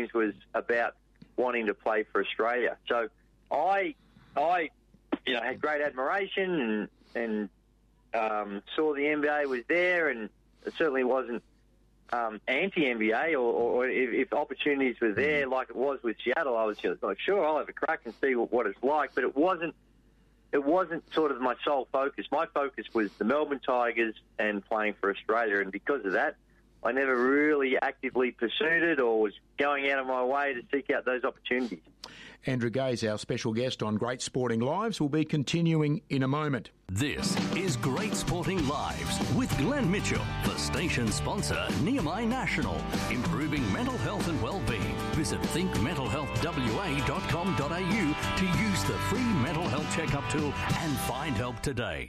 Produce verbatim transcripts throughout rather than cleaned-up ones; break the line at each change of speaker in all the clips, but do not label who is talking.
dreams was about wanting to play for Australia. So I, I, you know, had great admiration and and um, saw the N B A was there, and it certainly wasn't um, anti-N B A, or, or if, if opportunities were there, like it was with Seattle, I was just like, sure, I'll have a crack and see what, what it's like. But it wasn't. It wasn't sort of my sole focus. My focus was the Melbourne Tigers and playing for Australia, and because of that, I never really actively pursued it or was going out of my way to seek out those opportunities.
Andrew Gaze, our special guest on Great Sporting Lives, will be continuing in a moment.
This is Great Sporting Lives with Glenn Mitchell, the station sponsor, Nehemiah National, improving mental health and well-being. Visit think mental health w a dot com dot a u to use the free mental health checkup tool and find help today.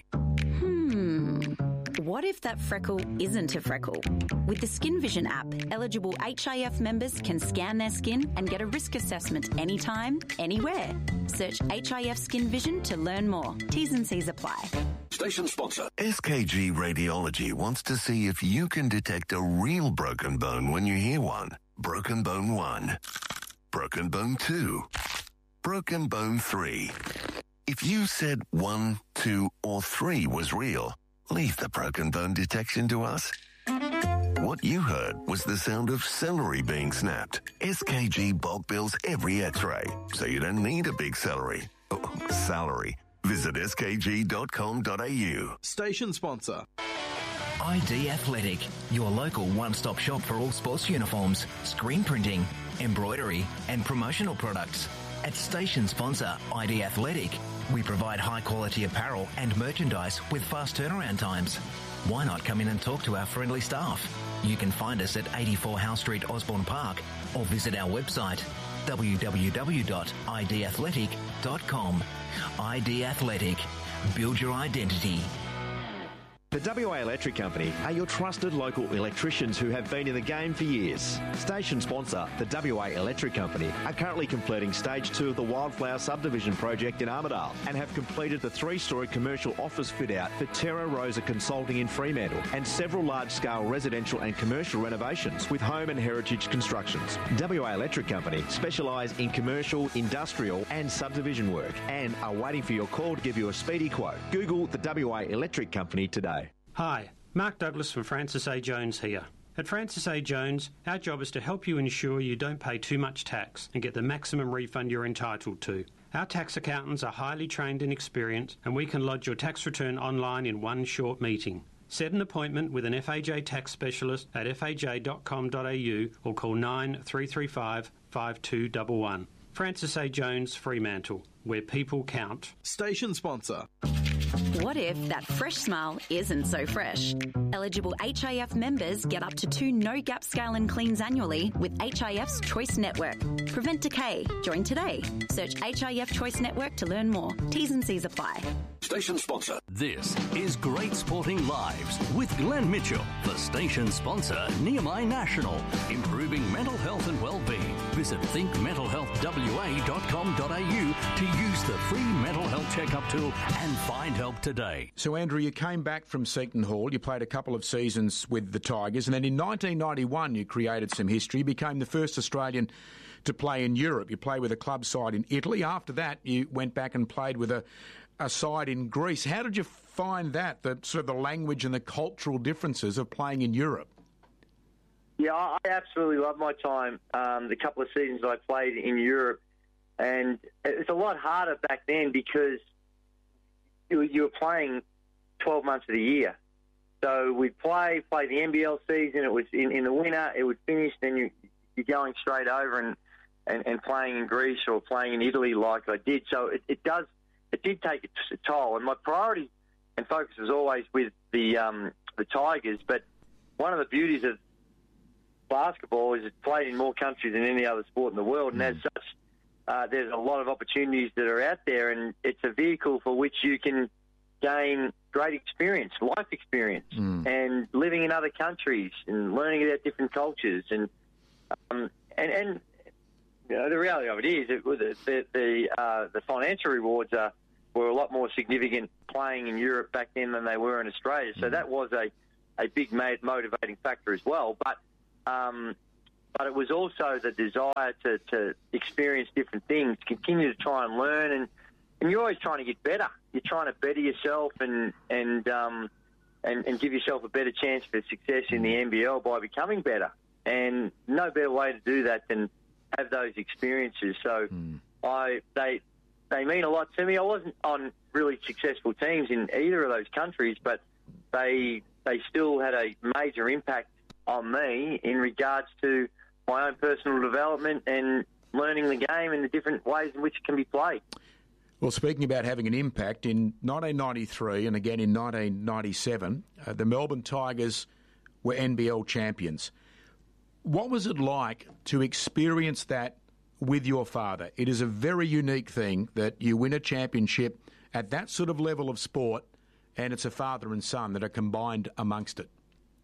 Hmm. What if that freckle isn't a freckle? With the Skin Vision app, eligible H I F members can scan their skin and get a risk assessment anytime, anywhere. Search H I F Skin Vision to learn more. T's and C's apply.
Station sponsor.
S K G Radiology wants to see if you can detect a real broken bone when you hear one. Broken bone one. Broken bone two. Broken bone three. If you said one, two, or three was real, leave the broken bone detection to us. What you heard was the sound of celery being snapped. S K G bulk bills every x-ray, so you don't need a big celery. Oh, salary. Visit s k g dot com dot a u.
Station sponsor.
I D Athletic, your local one-stop shop for all sports uniforms, screen printing, embroidery, and promotional products. At station sponsor I D Athletic, we provide high-quality apparel and merchandise with fast turnaround times. Why not come in and talk to our friendly staff? You can find us at eighty-four Howe Street, Osborne Park, or visit our website, w w w dot i d athletic dot com. I D Athletic. Build your identity.
The W A Electric Company are your trusted local electricians who have been in the game for years. Station sponsor, the W A Electric Company, are currently completing stage two of the Wildflower Subdivision project in Armidale and have completed the three-storey commercial office fit-out for Terra Rosa Consulting in Fremantle and several large-scale residential and commercial renovations with home and heritage constructions. W A Electric Company specialise in commercial, industrial and subdivision work and are waiting for your call to give you a speedy quote. Google the W A Electric Company today.
Hi, Mark Douglas from Francis A. Jones here. At Francis A. Jones, our job is to help you ensure you don't pay too much tax and get the maximum refund you're entitled to. Our tax accountants are highly trained and experienced, and we can lodge your tax return online in one short meeting. Set an appointment with an F A J tax specialist at f a j dot com dot a u or call nine three three five, five two one one. Francis A. Jones, Fremantle, where people count.
Station sponsor.
What if that fresh smile isn't so fresh? Eligible H I F members get up to two no-gap scale and cleans annually with H I F's Choice Network. Prevent decay. Join today. Search H I F Choice Network to learn more. T's and C's apply.
Station sponsor.
This is Great Sporting Lives with Glenn Mitchell, the station sponsor, Nehemiah National, improving mental health and well-being. Visit think mental health w a dot com dot a u to use the free mental health checkup tool and find help today.
So, Andrew, you came back from Seton Hall. You played a couple of seasons with the Tigers, and then in nineteen ninety-one you created some history, became the first Australian to play in Europe. You played with a club side in Italy. After that, you went back and played with a, a side in Greece. How did you find that, the sort of the language and the cultural differences of playing in Europe?
Yeah, I absolutely love my time, um, the couple of seasons I played in Europe. And it's a lot harder back then because you, you were playing twelve months of the year. So we'd play, play the N B L season. It was in, in the winter, it would finish, then you, you're going straight over and, and, and playing in Greece or playing in Italy like I did. So it, it does, it did take a toll. And my priority and focus was always with the um, the Tigers. But one of the beauties of basketball is it's played in more countries than any other sport in the world, and as such, uh, there's a lot of opportunities that are out there, and it's a vehicle for which you can gain great experience, life experience, mm. and living in other countries and learning about different cultures, and um, and and you know, the reality of it is, it, the the uh, the financial rewards are were a lot more significant playing in Europe back then than they were in Australia, so mm. that was a a big motivating factor as well, but. Um, but it was also the desire to, to experience different things, continue to try and learn, and, and you're always trying to get better. You're trying to better yourself and and um, and, and give yourself a better chance for success in the N B L by becoming better. And no better way to do that than have those experiences. So mm. I they they mean a lot to me. I wasn't on really successful teams in either of those countries, but they they still had a major impact on me in regards to my own personal development and learning the game and the different ways in which it can be played.
Well, speaking about having an impact, in nineteen ninety-three and again in nineteen ninety-seven, uh, the Melbourne Tigers were N B L champions. What was it like to experience that with your father? It is a very unique thing that you win a championship at that sort of level of sport, and it's a father and son that are combined amongst it.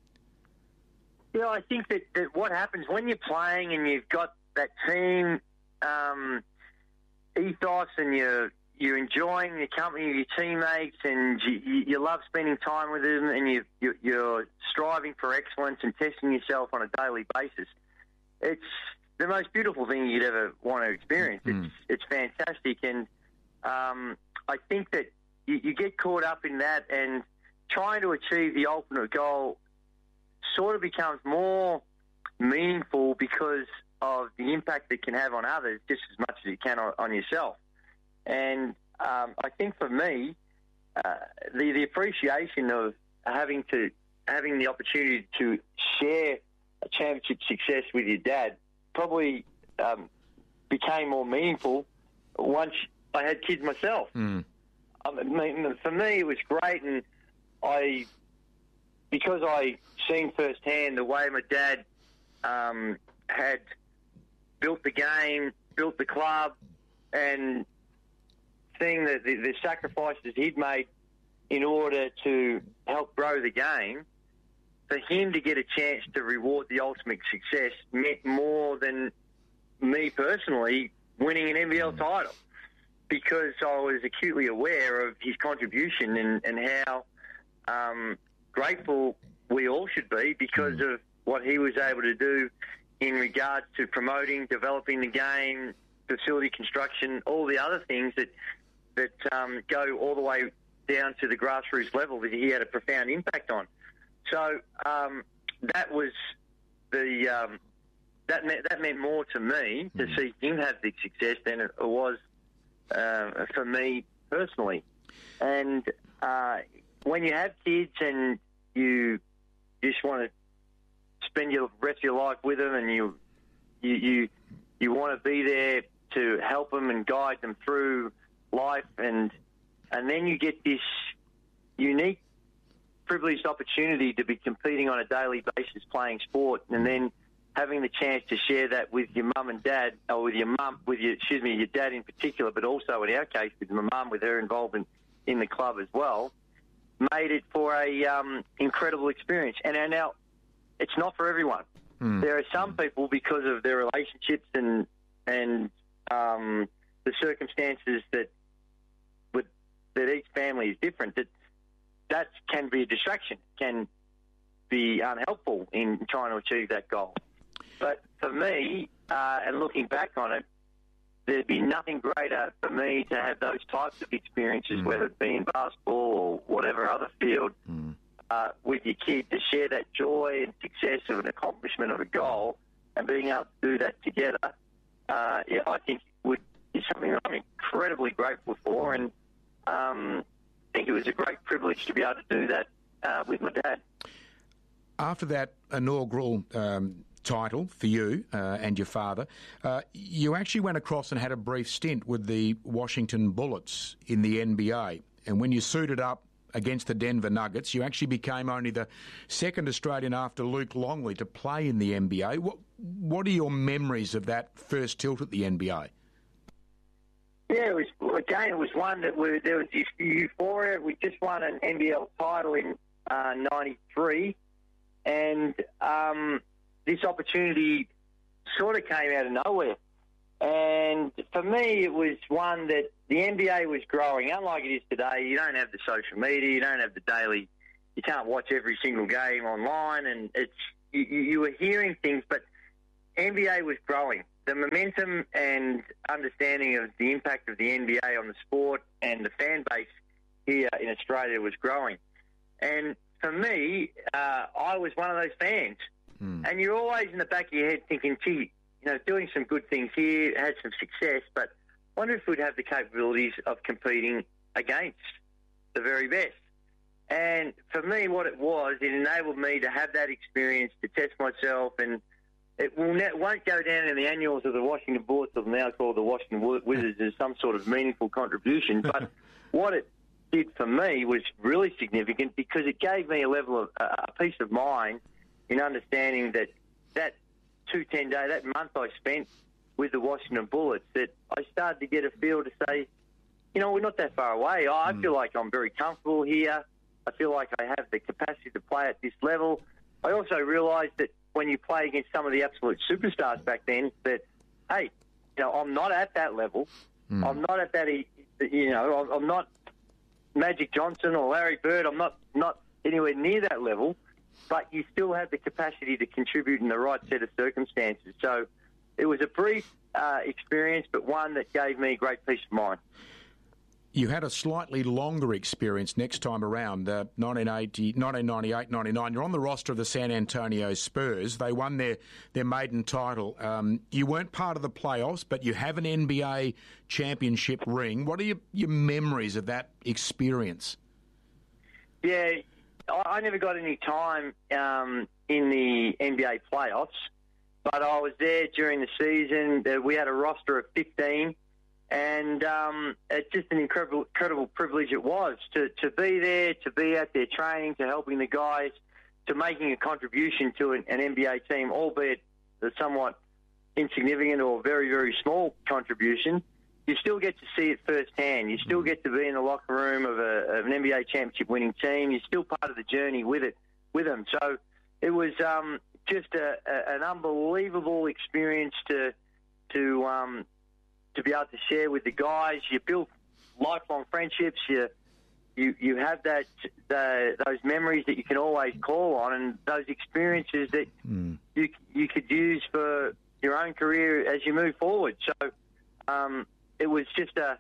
Yeah, I think that, that what happens when you're playing and you've got that team um, ethos and you're, you're enjoying the company of your teammates and you, you love spending time with them and you, you, you're striving for excellence and testing yourself on a daily basis, it's the most beautiful thing you'd ever want to experience. Mm. It's, it's fantastic. And um, I think that you, you get caught up in that, and trying to achieve the ultimate goal sort of becomes more meaningful because of the impact it can have on others just as much as it can on, on yourself. And um, I think for me, uh, the, the appreciation of having to having the opportunity to share a championship success with your dad probably um, became more meaningful once I had kids myself. Mm. I mean, for me, it was great, and I, because I seen firsthand the way my dad um, had built the game, built the club, and seeing the, the, the sacrifices he'd made in order to help grow the game, for him to get a chance to reward the ultimate success meant more than me personally winning an N B L title, because I was acutely aware of his contribution and, and how um, grateful we all should be because of what he was able to do in regards to promoting, developing the game, facility construction, all the other things that that um, go all the way down to the grassroots level that he had a profound impact on. So um, that was the um, that meant, that meant more to me to mm. see him have the success than it was uh, for me personally. And uh, when you have kids and you just want to spend your rest of your life with them, and you you you, you want to be there to help them and guide them through life, and and then you get this unique, privileged opportunity to be competing on a daily basis playing sport, and then having the chance to share that with your mum and dad, or with your mum, with your, excuse me, your dad in particular, but also in our case with my mum, with her involvement in the club as well, made it for a um, incredible experience. And now, it's not for everyone. Mm. There are some people, because of their relationships and and um, the circumstances that with that each family is different, that that can be a distraction, can be unhelpful in trying to achieve that goal. But for me, uh, and looking back on it, there'd be nothing greater for me to have those types of experiences, mm. whether it be in basketball or whatever other field, mm. uh, with your kid, to share that joy and success of an accomplishment of a goal, and being able to do that together, uh, yeah, I think would be something I'm incredibly grateful for, and um, I think it was a great privilege to be able to do that uh, with my dad.
After that inaugural um, title for you uh, and your father, uh, you actually went across and had a brief stint with the Washington Bullets in the N B A. And when you suited up against the Denver Nuggets, you actually became only the second Australian after Luke Longley to play in the N B A. What, what are your memories of that first tilt at the N B A?
Yeah, it was, again, it was one that we, there was this euphoria. We just won an N B L title in uh, ninety-three, and um, this opportunity sort of came out of nowhere. And for me, it was one that the N B A was growing. Unlike it is today, you don't have the social media, you don't have the daily, you can't watch every single game online, and it's you, you were hearing things, but N B A was growing. The momentum and understanding of the impact of the N B A on the sport and the fan base here in Australia was growing. And for me, uh, I was one of those fans. Mm. And you're always in the back of your head thinking, gee, you know, doing some good things here, had some success, but I wonder if we'd have the capabilities of competing against the very best. And for me, what it was, it enabled me to have that experience, to test myself, and it will ne- won't go down in the annuals of the Washington Bullets, or now called the Washington Wizards, as some sort of meaningful contribution. But what it did for me was really significant because it gave me a level of uh, a peace of mind in understanding that that two ten day, that month I spent with the Washington Bullets, that I started to get a feel to say, you know, we're not that far away. I mm. feel like I'm very comfortable here. I feel like I have the capacity to play at this level. I also realised that when you play against some of the absolute superstars back then, that, hey, you know, I'm not at that level. Mm. I'm not at that, you know, I'm not Magic Johnson or Larry Bird. I'm not, not anywhere near that level, but you still have the capacity to contribute in the right set of circumstances. So it was a brief uh, experience, but one that gave me great peace of mind.
You had a slightly longer experience next time around, uh, nineteen eighty, nineteen ninety-eight ninety-nine. You're on the roster of the San Antonio Spurs. They won their, their maiden title. Um, you weren't part of the playoffs, but you have an N B A championship ring. What are your, your memories of that experience?
Yeah, I, I never got any time um, in the N B A playoffs, but I was there during the season. We had a roster of fifteen. And um, it's just an incredible, incredible privilege it was to, to be there, to be out there training, to helping the guys, to making a contribution to an, an N B A team, albeit a somewhat insignificant or very, very small contribution. You still get to see it firsthand. You still get to be in the locker room of, a, of an N B A championship winning team. You're still part of the journey with it, with them. So it was um, just a, a, an unbelievable experience to to. Um, to be able to share with the guys. You build lifelong friendships. You you you have that the, those memories that you can always call on, and those experiences that mm. you you could use for your own career as you move forward. So um, it was just a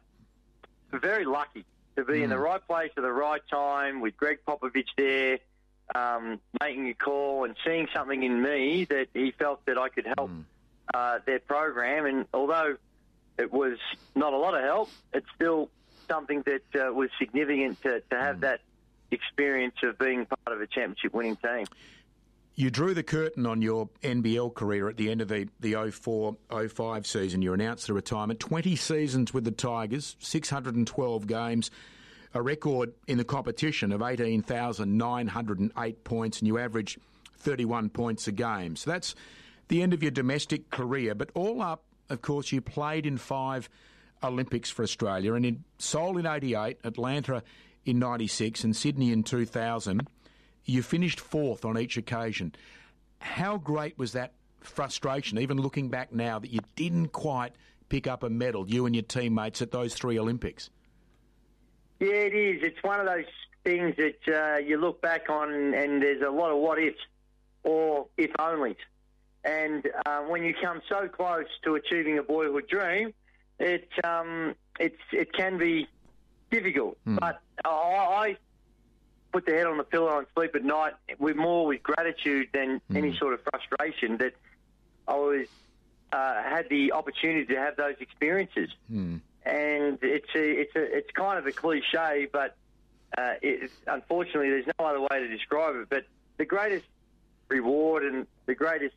very lucky to be mm. in the right place at the right time with Greg Popovich there, um, making a call and seeing something in me that he felt that I could help mm. uh, their program. And although it was not a lot of help, it's still something that uh, was significant to, to have mm. that experience of being part of a championship-winning team.
You drew the curtain on your N B L career at the end of the, the oh four oh five season. You announced the retirement. twenty seasons with the Tigers, six hundred twelve games, a record in the competition of eighteen thousand nine hundred eight points, and you averaged thirty-one points a game. So that's the end of your domestic career. But all up, of course, you played in five Olympics for Australia, and in Seoul in eighty-eight, Atlanta in ninety-six, and Sydney in two thousand. You finished fourth on each occasion. How great was that frustration, even looking back now, that you didn't quite pick up a medal, you and your teammates, at those three Olympics?
Yeah, it is. It's one of those things that uh, you look back on and there's a lot of what-ifs or if-onlys. And uh, when you come so close to achieving a boyhood dream, it um, it's it can be difficult. Mm. But I, I put the head on the pillow and sleep at night with more with gratitude than mm. any sort of frustration that I was uh, had the opportunity to have those experiences. Mm. And it's a, it's a, it's kind of a cliche, but uh, it, unfortunately, there's no other way to describe it. But the greatest reward and the greatest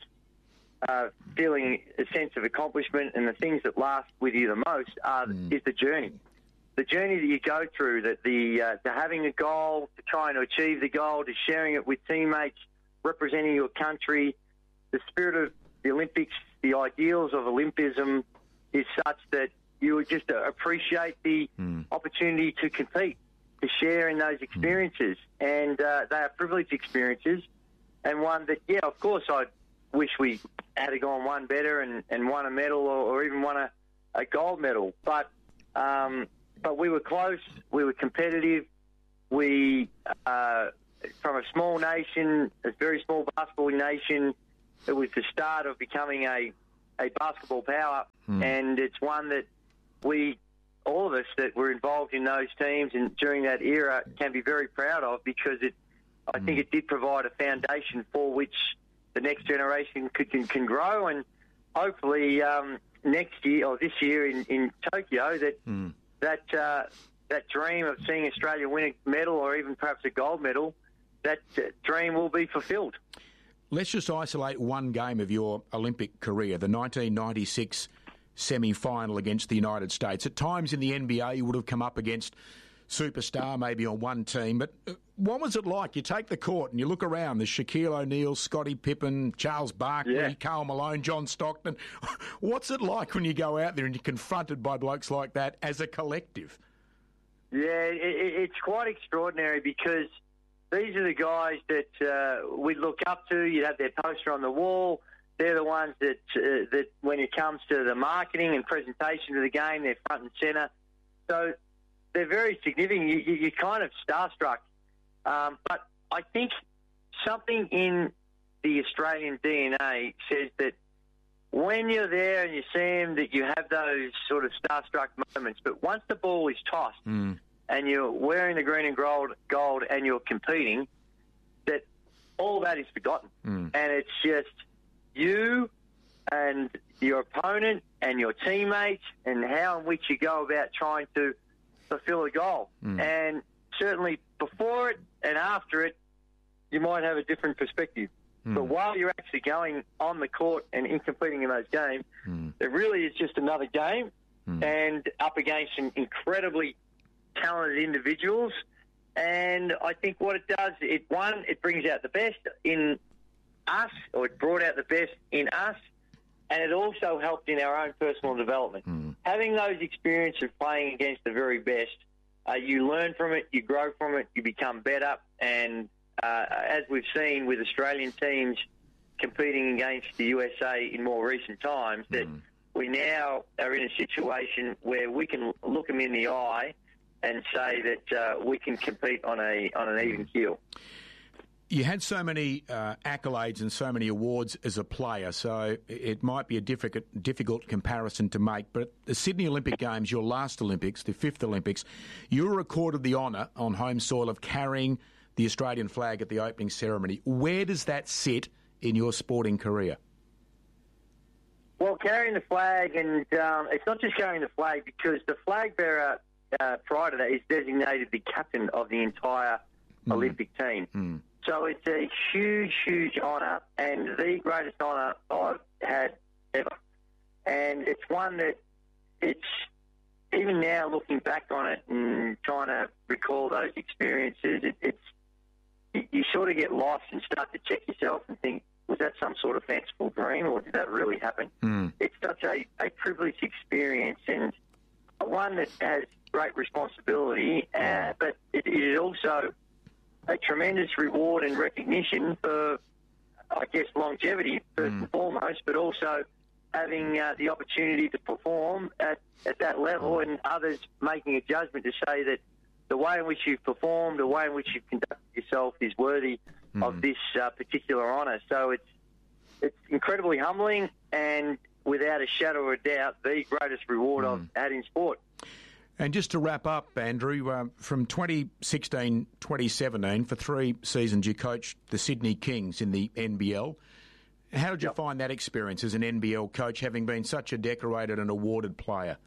Uh, feeling a sense of accomplishment and the things that last with you the most are, mm. is the journey. The journey that you go through, that the uh, to having a goal, to trying to achieve the goal, to sharing it with teammates, representing your country. The spirit of the Olympics, the ideals of Olympism is such that you would just appreciate the mm. opportunity to compete, to share in those experiences. Mm. And uh, they are privileged experiences, and one that, yeah, of course, I'd wish we had gone one better and, and won a medal or, or even won a, a gold medal. But um, but we were close. We were competitive. We, uh, from a small nation, a very small basketball nation, it was the start of becoming a, a basketball power,
Hmm.
and it's one that we, all of us that were involved in those teams and during that era, can be very proud of, because it, I think it did provide a foundation for which the next generation could, can, can grow, and hopefully um, next year or this year in, in Tokyo that
Hmm.
that uh, that dream of seeing Australia win a medal or even perhaps a gold medal, that uh, dream will be fulfilled.
Let's just isolate one game of your Olympic career, the nineteen ninety-six semi-final against the United States. At times in the N B A, you would have come up against superstar maybe on one team, but what was it like? You take the court and you look around, there's Shaquille O'Neal, Scottie Pippen, Charles Barkley,
Yeah.
Karl Malone, John Stockton. What's it like when you go out there and you're confronted by blokes like that as a collective?
Yeah, it, it, it's quite extraordinary, because these are the guys that uh, we look up to. You'd have their poster on the wall. They're the ones that, uh, that when it comes to the marketing and presentation of the game, they're front and centre. So they're very significant. You, you, you're kind of starstruck. Um, but I think something in the Australian D N A says that when you're there and you see them, that you have those sort of starstruck moments. But once the ball is tossed
Mm.
and you're wearing the green and gold, gold and you're competing, that all that is forgotten.
Mm.
And it's just you and your opponent and your teammates and how in which you go about trying to fulfill a goal.
Mm.
And certainly before it and after it, you might have a different perspective.
Mm.
But while you're actually going on the court and in competing in those games,
Mm.
it really is just another game
Mm.
and up against some incredibly talented individuals. And I think what it does, it one, it brings out the best in us, or it brought out the best in us, and it also helped in our own personal development.
Mm.
Having those experiences of playing against the very best, uh, you learn from it, you grow from it, you become better, and uh, as we've seen with Australian teams competing against the U S A in more recent times, that
Mm.
we now are in a situation where we can look them in the eye and say that uh, we can compete on a on an even keel.
You had so many uh, accolades and so many awards as a player, so it might be a difficult, difficult comparison to make. But the Sydney Olympic Games, your last Olympics, the fifth Olympics, you were accorded the honour on home soil of carrying the Australian flag at the opening ceremony. Where does that sit in your sporting career?
Well, carrying the flag, and um, it's not just carrying the flag, because the flag bearer uh, prior to that is designated the captain of the entire
Mm.
Olympic team.
Mm.
So it's a huge, huge honour, and the greatest honour I've had ever. And it's one that it's, even now looking back on it and trying to recall those experiences, it, it's you, you sort of get lost and start to check yourself and think, was that some sort of fanciful dream, or did that really happen?
Mm.
It's such a, a privileged experience, and one that has great responsibility, uh, but it is also a tremendous reward and recognition for, I guess, longevity, first
Mm.
and foremost, but also having uh, the opportunity to perform at, at that level, and others making a judgment to say that the way in which you've performed, the way in which you've conducted yourself is worthy
Mm.
of this uh, particular honour. So it's it's incredibly humbling, and without a shadow of a doubt, the greatest reward I've had in sport.
And just to wrap up, Andrew, uh, from twenty sixteen twenty seventeen, for three seasons you coached the Sydney Kings in the N B L. How did you
Yep.
find that experience as an N B L coach, having been such a decorated and awarded player?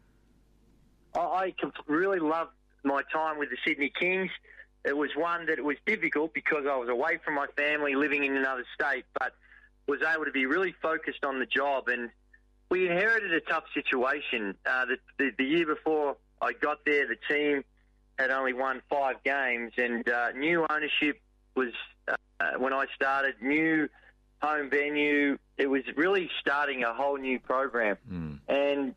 I, I com- really loved my time with the Sydney Kings. It was one that it was difficult because I was away from my family, living in another state, but was able to be really focused on the job. And we inherited a tough situation. Uh, the, the, the year before I got there, the team had only won five games, and uh, new ownership was, uh, when I started, new home venue. It was really starting a whole new program.
Mm.
And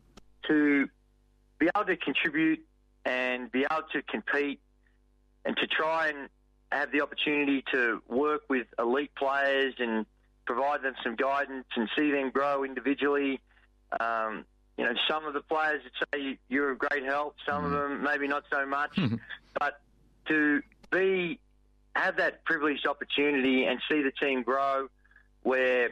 to be able to contribute and be able to compete and to try and have the opportunity to work with elite players and provide them some guidance and see them grow individually. Um, you know, some of the players would say you're a great help, some of them maybe not so much. But to be have that privileged opportunity and see the team grow, where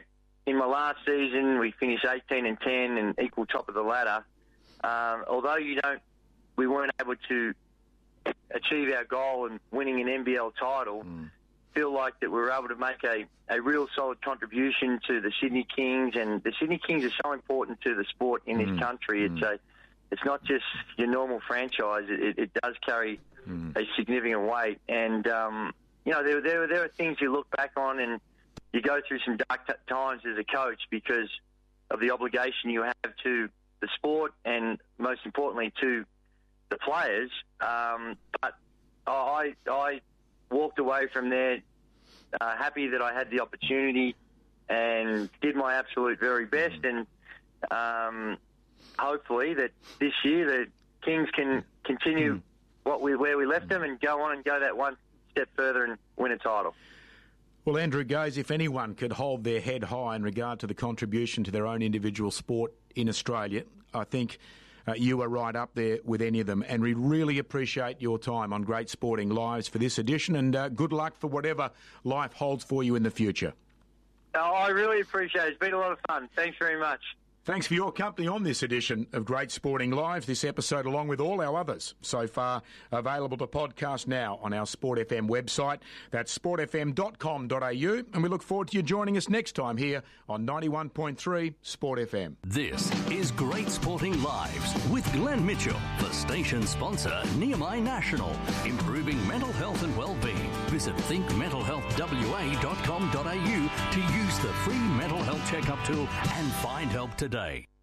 in my last season, we finished eighteen and ten and equal top of the ladder. Um, although you don't, we weren't able to achieve our goal in winning an N B L title. Mm. Feel like that we were able to make a, a real solid contribution to the Sydney Kings, and the Sydney Kings are so important to the sport in mm. this country. It's a, it's not just your normal franchise. It, it does carry mm. a significant weight, and um, you know there, there there are things you look back on and you go through some dark t- times as a coach because of the obligation you have to the sport and most importantly to the players. Um, but I I. walked away from there uh, happy that I had the opportunity and did my absolute very best, and um, hopefully that this year the Kings can continue what we where we left them and go on and go that one step further and win a title.
Well, Andrew Goes, if anyone could hold their head high in regard to the contribution to their own individual sport in Australia, I think Uh, you are right up there with any of them, and we really appreciate your time on Great Sporting Lives for this edition, and uh, good luck for whatever life holds for you in the future.
Oh, I really appreciate it. It's been a lot of fun. Thanks very much.
Thanks for your company on this edition of Great Sporting Lives. This episode, along with all our others so far, available to podcast now on our Sport F M website. That's sport f m dot com dot a u, and we look forward to you joining us next time here on ninety-one point three Sport F M.
This is Great Sporting Lives with Glenn Mitchell for station sponsor Nehemiah National, improving mental health and well-being. Visit think mental health w a dot com dot a u to use the free mental health checkup tool and find help today.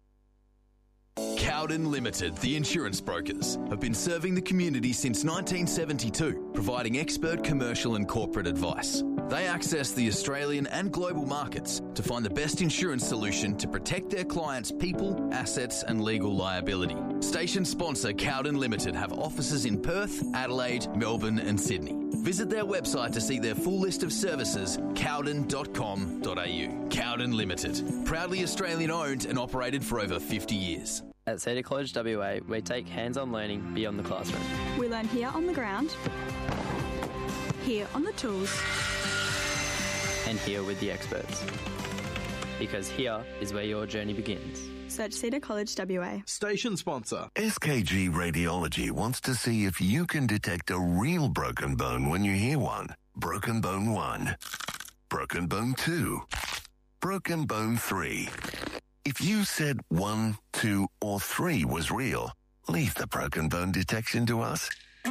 Cowden Limited, the insurance brokers, have been serving the community since nineteen seventy-two, providing expert commercial and corporate advice. They access the Australian and global markets to find the best insurance solution to protect their clients' people, assets and legal liability. Station sponsor Cowden Limited have offices in Perth, Adelaide, Melbourne and Sydney. Visit their website to see their full list of services, cowden dot com dot a u. Cowden Limited, proudly Australian owned and operated for over fifty years.
At Cedar College W A, we take hands-on learning beyond the classroom.
We learn here on the ground, here on the tools,
and here with the experts. Because here is where your journey begins.
Search Cedar College W A.
Station sponsor.
S K G Radiology wants to see if you can detect a real broken bone when you hear one. Broken bone one. Broken bone two. Broken bone three. If you said one, two, or three was real, leave the broken bone detection to us.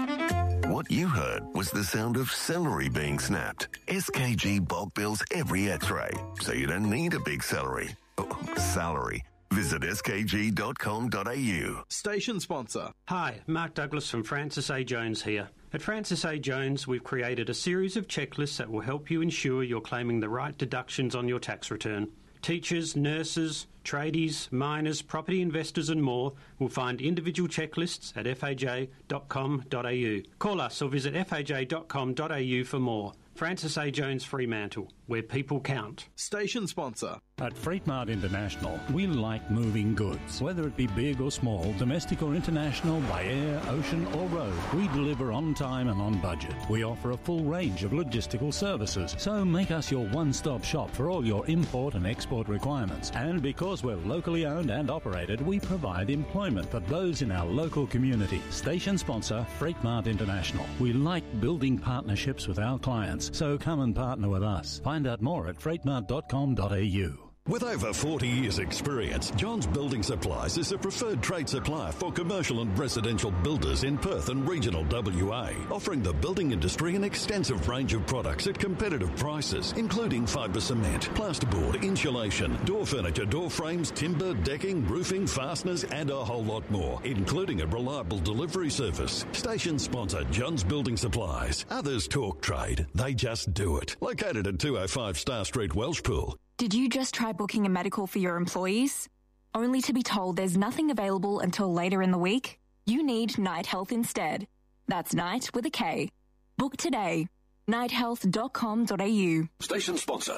What you heard was the sound of celery being snapped. S K G bulk bills every x-ray, so you don't need a big celery. Oh, salary. Visit s k g dot com dot a u.
Station sponsor.
Hi, Mark Douglas from Francis A. Jones here. At Francis A. Jones, we've created a series of checklists that will help you ensure you're claiming the right deductions on your tax return. Teachers, nurses, tradies, miners, property investors and more will find individual checklists at f a j dot com dot a u. Call us or visit f a j dot com dot a u for more. Francis A. Jones Fremantle, where people count.
Station sponsor.
At Freight Mart International, we like moving goods. Whether it be big or small, domestic or international, by air, ocean or road, we deliver on time and on budget. We offer a full range of logistical services, so make us your one-stop shop for all your import and export requirements. And because we're locally owned and operated, we provide employment for those in our local community. Station sponsor, Freight Mart International. We like building partnerships with our clients, so come and partner with us. Find out more at freight mart dot com dot a u.
With over forty years' experience, John's Building Supplies is a preferred trade supplier for commercial and residential builders in Perth and regional W A, offering the building industry an extensive range of products at competitive prices, including fibre cement, plasterboard, insulation, door furniture, door frames, timber, decking, roofing, fasteners, and a whole lot more, including a reliable delivery service. Station sponsor John's Building Supplies. Others talk trade, they just do it. Located at two oh five Star Street, Welshpool.
Did you just try booking a medical for your employees, only to be told there's nothing available until later in the week? You need Night Health instead. That's Night with a K. Book today. night health dot com dot a u.
Station sponsor.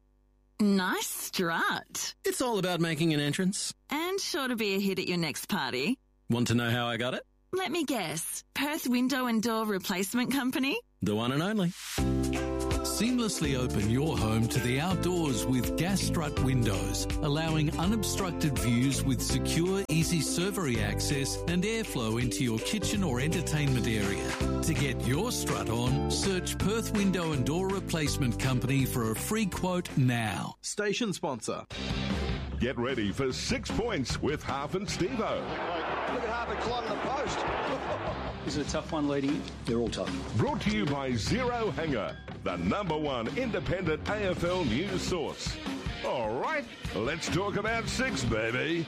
Nice strut.
It's all about making an entrance.
And sure to be a hit at your next party.
Want to know how I got it?
Let me guess. Perth Window and Door Replacement Company?
The one and only.
seamlessly open your home to the outdoors with gas strut windows, allowing unobstructed views with secure, easy servery access and airflow into your kitchen or entertainment area. To get your strut on, search Perth Window and Door Replacement Company for a free quote now.
Station sponsor.
Get ready for Six Points with Harf and Steve-O.
Look at Harvard climbing the post.
Is it a tough one leading in? They're all tough.
Brought to you by Zero Hanger, the number one independent A F L news source. All right, let's talk about six, baby.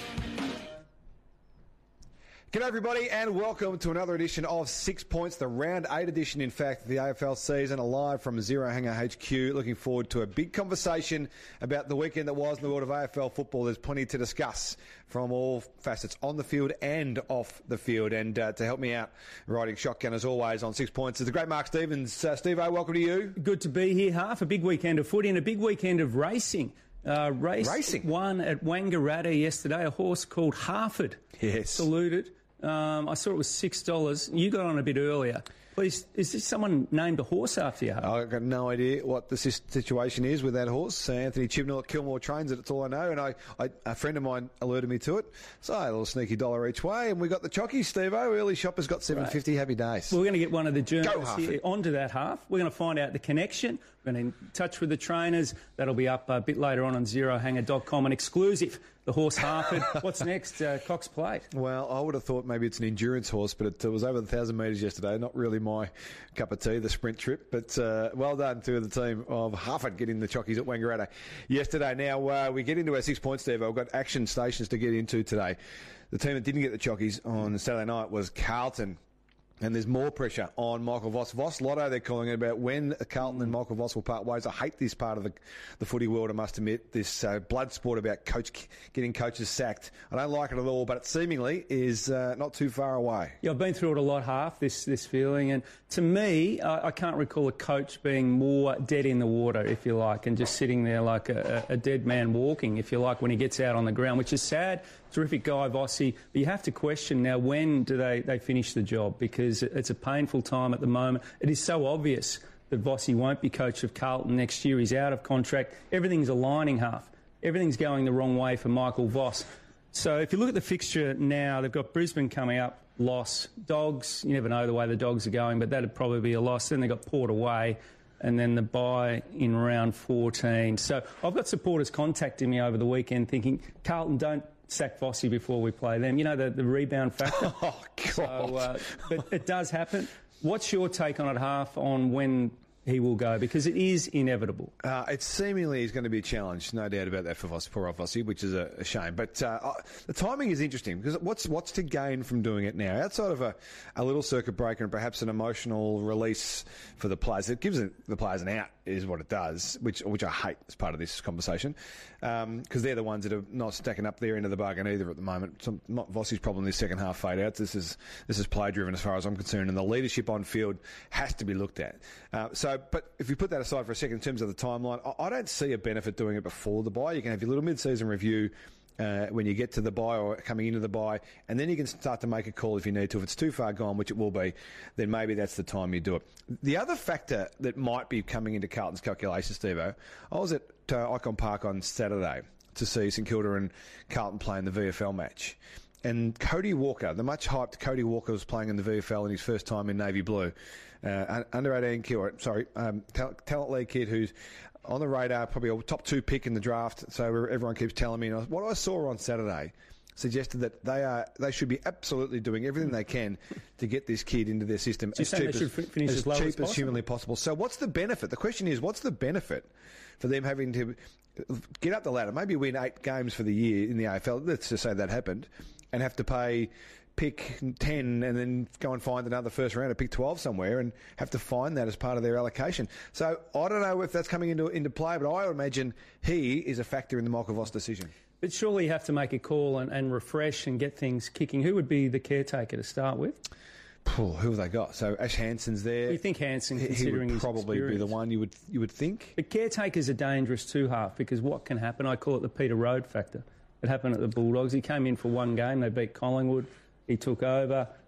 G'day everybody and welcome to another edition of Six Points, the round eight edition in fact of the A F L season, live from Zero Hanger H Q. Looking forward to a big conversation about the weekend that was in the world of A F L football. There's plenty to discuss from all facets on the field and off the field, and uh, to help me out riding shotgun as always on Six Points is the great Mark Stevens. Uh, Steve-O, welcome to you.
Good to be here, Harf. A big weekend of footy and a big weekend of racing. Uh, race
Racing?
One at Wangaratta yesterday, a horse called Harford.
Yes.
Saluted. Um, I saw it was six dollars. You got on a bit earlier. Please, is this someone named a horse after you?
I've got no idea what the situation is with that horse. Uh, Anthony Chibnall at Kilmore trains it, it's all I know. And I, I, a friend of mine alerted me to it. So a little sneaky dollar each way. And we got the chockies, Steve-O. Early shoppers got seven fifty. Right. Happy days.
Well, we're going to get one of the journalists here onto that half. We're going to find out the connection. We're going to in touch with the trainers. That'll be up a bit later on on zero hanger dot com. An exclusive. The horse Harford. What's next? Uh, Cox Plate.
Well, I would have thought maybe it's an endurance horse, but it, it was over the one thousand metres yesterday. Not really my cup of tea, the sprint trip. But uh, well done to the team of Harford getting the chockies at Wangaratta yesterday. Now, uh, we get into our six points, Steve. I've got action stations to get into today. The team that didn't get the chockies on Saturday night was Carlton. And there's more pressure on Michael Voss. Voss Lotto, they're calling it, about when Carlton and Michael Voss will part ways. I hate this part of the, the footy world, I must admit, this uh, blood sport about coach getting coaches sacked. I don't like it at all, but it seemingly is uh, not too far away.
Yeah, I've been through it a lot, Harf, this, this feeling. And to me, I, I can't recall a coach being more dead in the water, if you like, and just sitting there like a, a dead man walking, if you like, when he gets out on the ground, which is sad. Terrific guy, Vossi. But you have to question now, when do they, they finish the job? Because it's a painful time at the moment. It is so obvious that Vossi won't be coach of Carlton next year. He's out of contract. Everything's aligning, Half. Everything's going the wrong way for Michael Voss. So if you look at the fixture now, they've got Brisbane coming up, loss. Dogs, you never know the way the Dogs are going, but that'd probably be a loss. Then they've got Port away, and then the bye in round fourteen. So I've got supporters contacting me over the weekend thinking, Carlton, don't sack Vossi before we play them. You know, the, the rebound factor.
Oh, God.
So, uh, but it does happen. What's your take on it, Half, on when he will go? Because it is inevitable.
Uh, it seemingly is going to be a challenge, no doubt about that for Vossi, poor old Vossi, which is a, a shame. But uh, the timing is interesting, because what's what's to gain from doing it now? Outside of a, a little circuit breaker and perhaps an emotional release for the players, it gives it, the players an out, is what it does, which which I hate as part of this conversation, because um, they're the ones that are not stacking up their end of the bargain either at the moment. So not Vossi's problem, this second half fade outs. This is this is play driven as far as I'm concerned, and the leadership on field has to be looked at. Uh, so, but if you put that aside for a second in terms of the timeline, I, I don't see a benefit doing it before the bye. You can have your little mid-season review Uh, when you get to the bye or coming into the bye, and then you can start to make a call if you need to. If it's too far gone, which it will be, then maybe that's the time you do it. The other factor that might be coming into Carlton's calculations, Steve-O, I was at uh, Icon Park on Saturday to see St Kilda and Carlton play in the V F L match. And Cody Walker, the much hyped Cody Walker, was playing in the V F L in his first time in Navy Blue. Uh, under eighteen kid, or, sorry, um, talent, talent league kid who's on the radar, probably a top two pick in the draft. So everyone keeps telling me. And what I saw on Saturday suggested that they are they should be absolutely doing everything they can to get this kid into their system as cheap, as, as, as, cheap as, as humanly possible. So what's the benefit? The question is, what's the benefit for them having to get up the ladder, maybe win eight games for the year in the A F L? Let's just say that happened, and have to pay pick ten and then go and find another first round or pick twelve somewhere and have to find that as part of their allocation. So I don't know if that's coming into into play, but I would imagine he is a factor in the Michael Voss decision.
But surely you have to make a call and, and refresh and get things kicking. Who would be the caretaker to start with?
Who have they got? So Ash Hansen's there.
You think Hansen,
he,
considering
he would
his
probably
experience.
be the one you would you would think.
But caretakers are dangerous too, Half, because what can happen? I call it the Peter Road factor. It happened at the Bulldogs. He came in for one game. They beat Collingwood. He took over.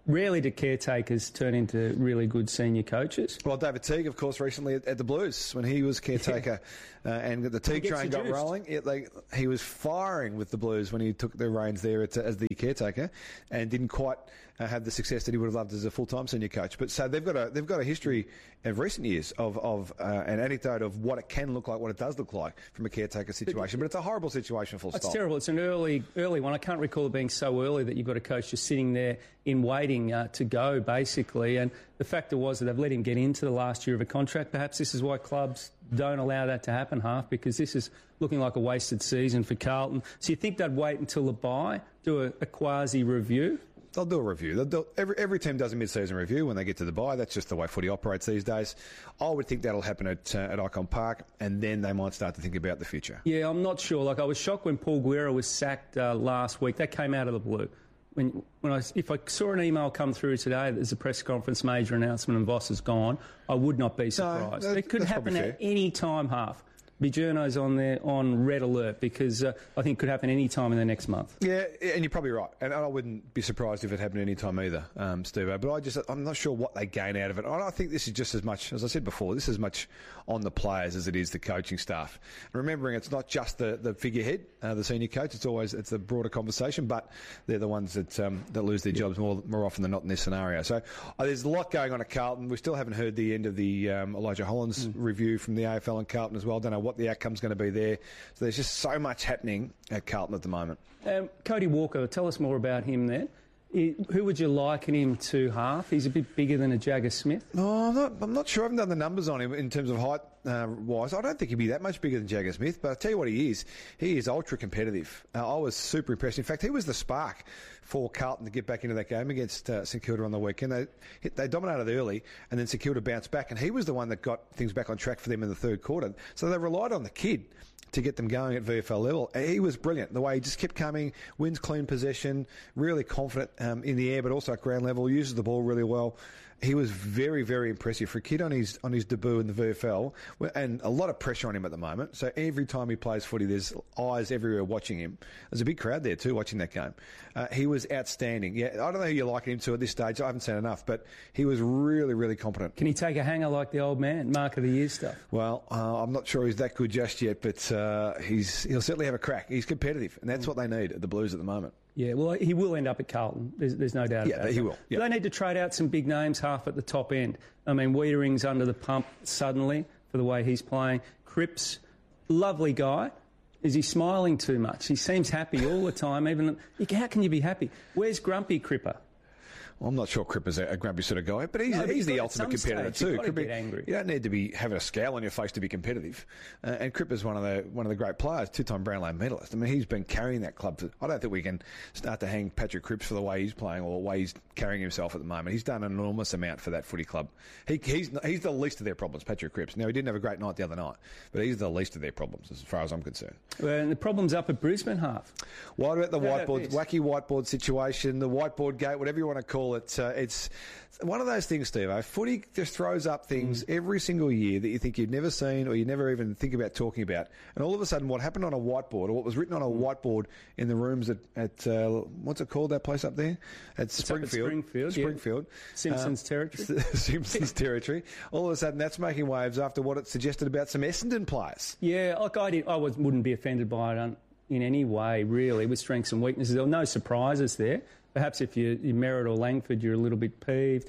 rarely do caretakers turn into really good senior coaches.
Well, David Teague, of course, recently at, at the Blues, when he was caretaker uh, and the Teague train got rolling, it, like, he was firing with the Blues when he took the reins there at, as the caretaker and didn't quite uh, have the success that he would have loved as a full-time senior coach. But so they've got a they've got a history of recent years of, of uh, an anecdote of what it can look like, what it does look like from a caretaker situation. But, but it's a horrible situation, full stop.
It's terrible. It's an early early one. I can't recall it being so early that you've got a coach just sitting there in waiting uh, to go, basically. And the factor was that they've let him get into the last year of a contract. Perhaps this is why clubs don't allow that to happen, Half, because this is looking like a wasted season for Carlton. So you think they'd wait until the bye, do a, a quasi-review?
They'll do a review. They'll do, every, every team does a mid-season review when they get to the bye. That's just the way footy operates these days. I would think that'll happen at uh, at Icon Park, and then they might start to think about the future.
Yeah, I'm not sure. Like, I was shocked when Paul Guerra was sacked uh, last week. That came out of the blue. When, when I, if I saw an email come through today that there's a press conference, major announcement, and Voss is gone, I would not be surprised.
No, that,
it could happen at any time, Half. Be journos on there on red alert, because uh, I think it could happen any time in the next month.
Yeah, and you're probably right. And I wouldn't be surprised if it happened any time either, um, Steve. But I just, I'm not sure what they gain out of it. I think this is just as much, as I said before, this is as much on the players as it is the coaching staff. And remembering it's not just the, the figurehead, uh, the senior coach. It's always it's a broader conversation, but they're the ones that um, that lose their jobs more more often than not in this scenario. So uh, there's a lot going on at Carlton. We still haven't heard the end of the um, Elijah Hollands mm. review from the A F L and Carlton as well. Don't know what the outcome's going to be there. So there's just so much happening at Carlton at the moment.
Um, Cody Walker, tell us more about him then. He, who would you liken him to, Half? He's a bit bigger than a Jagger Smith.
Oh, I'm not, I'm not sure. I haven't done the numbers on him in terms of height uh, wise. I don't think he'd be that much bigger than Jagger Smith, but I'll tell you what he is. He is ultra competitive. Uh, I was super impressed. In fact, he was the spark for Carlton to get back into that game against uh, St Kilda on the weekend. They they dominated early, and then St Kilda bounced back, and he was the one that got things back on track for them in the third quarter. So they relied on the kid to get them going at V F L level. He was brilliant. The way he just kept coming, wins clean possession, really confident um, in the air, but also at ground level, uses the ball really well. He was very, very impressive for a kid on his on his debut in the V F L, and a lot of pressure on him at the moment. So every time he plays footy, there's eyes everywhere watching him. There's a big crowd there too watching that game. Uh, he was outstanding. Yeah, I don't know who you're liking him to at this stage. I haven't seen enough, but he was really, really competent.
Can he take a hanger like the old man, Mark of the Year stuff?
Well, uh, I'm not sure he's that good just yet, but uh, he's he'll certainly have a crack. He's competitive, and that's what they need at the Blues at the moment.
Yeah, well, he will end up at Carlton. There's, there's no doubt
yeah,
about that.
Yeah, he will. Yeah.
They need to trade out some big names, Half, at the top end. I mean, Wiedering's under the pump suddenly for the way he's playing. Cripps, lovely guy. Is he smiling too much? He seems happy all the time. Even how can you be happy? Where's Grumpy Cripper?
Well, I'm not sure Cripper's a, a grumpy sort of guy, but he's,
no, but
he's the ultimate competitor
stage,
too.
You've got to get angry.
You don't need to be having a scowl on your face to be competitive. Uh, and Cripper's one of the one of the great players, two-time Brownlow medalist. I mean, he's been carrying that club. For, I don't think we can start to hang Patrick Cripps for the way he's playing or the way he's carrying himself at the moment. He's done an enormous amount for that footy club. He, he's he's the least of their problems, Patrick Cripps. Now, he didn't have a great night the other night, but he's the least of their problems as far as I'm concerned.
Well, and the problem's up at Brisbane, Half.
What about the
How
whiteboard,
about
wacky whiteboard situation, the whiteboard gate, whatever you want to call it? Uh, it's one of those things, Steve. Footy just throws up things mm. every single year that you think you've never seen or you never even think about talking about. And all of a sudden, what happened on a whiteboard or what was written on a whiteboard in the rooms at, at uh, what's it called, that place up there? At
it's
Springfield.
At Springfield,
Springfield.
Yeah. Simpsons uh, territory.
Simpsons territory. All of a sudden, that's making waves after what it suggested about some Essendon players.
Yeah, like I, did, I was, wouldn't be offended by it in any way, really, with strengths and weaknesses. There were no surprises there. Perhaps if you, you Merritt or Langford, you're a little bit peeved.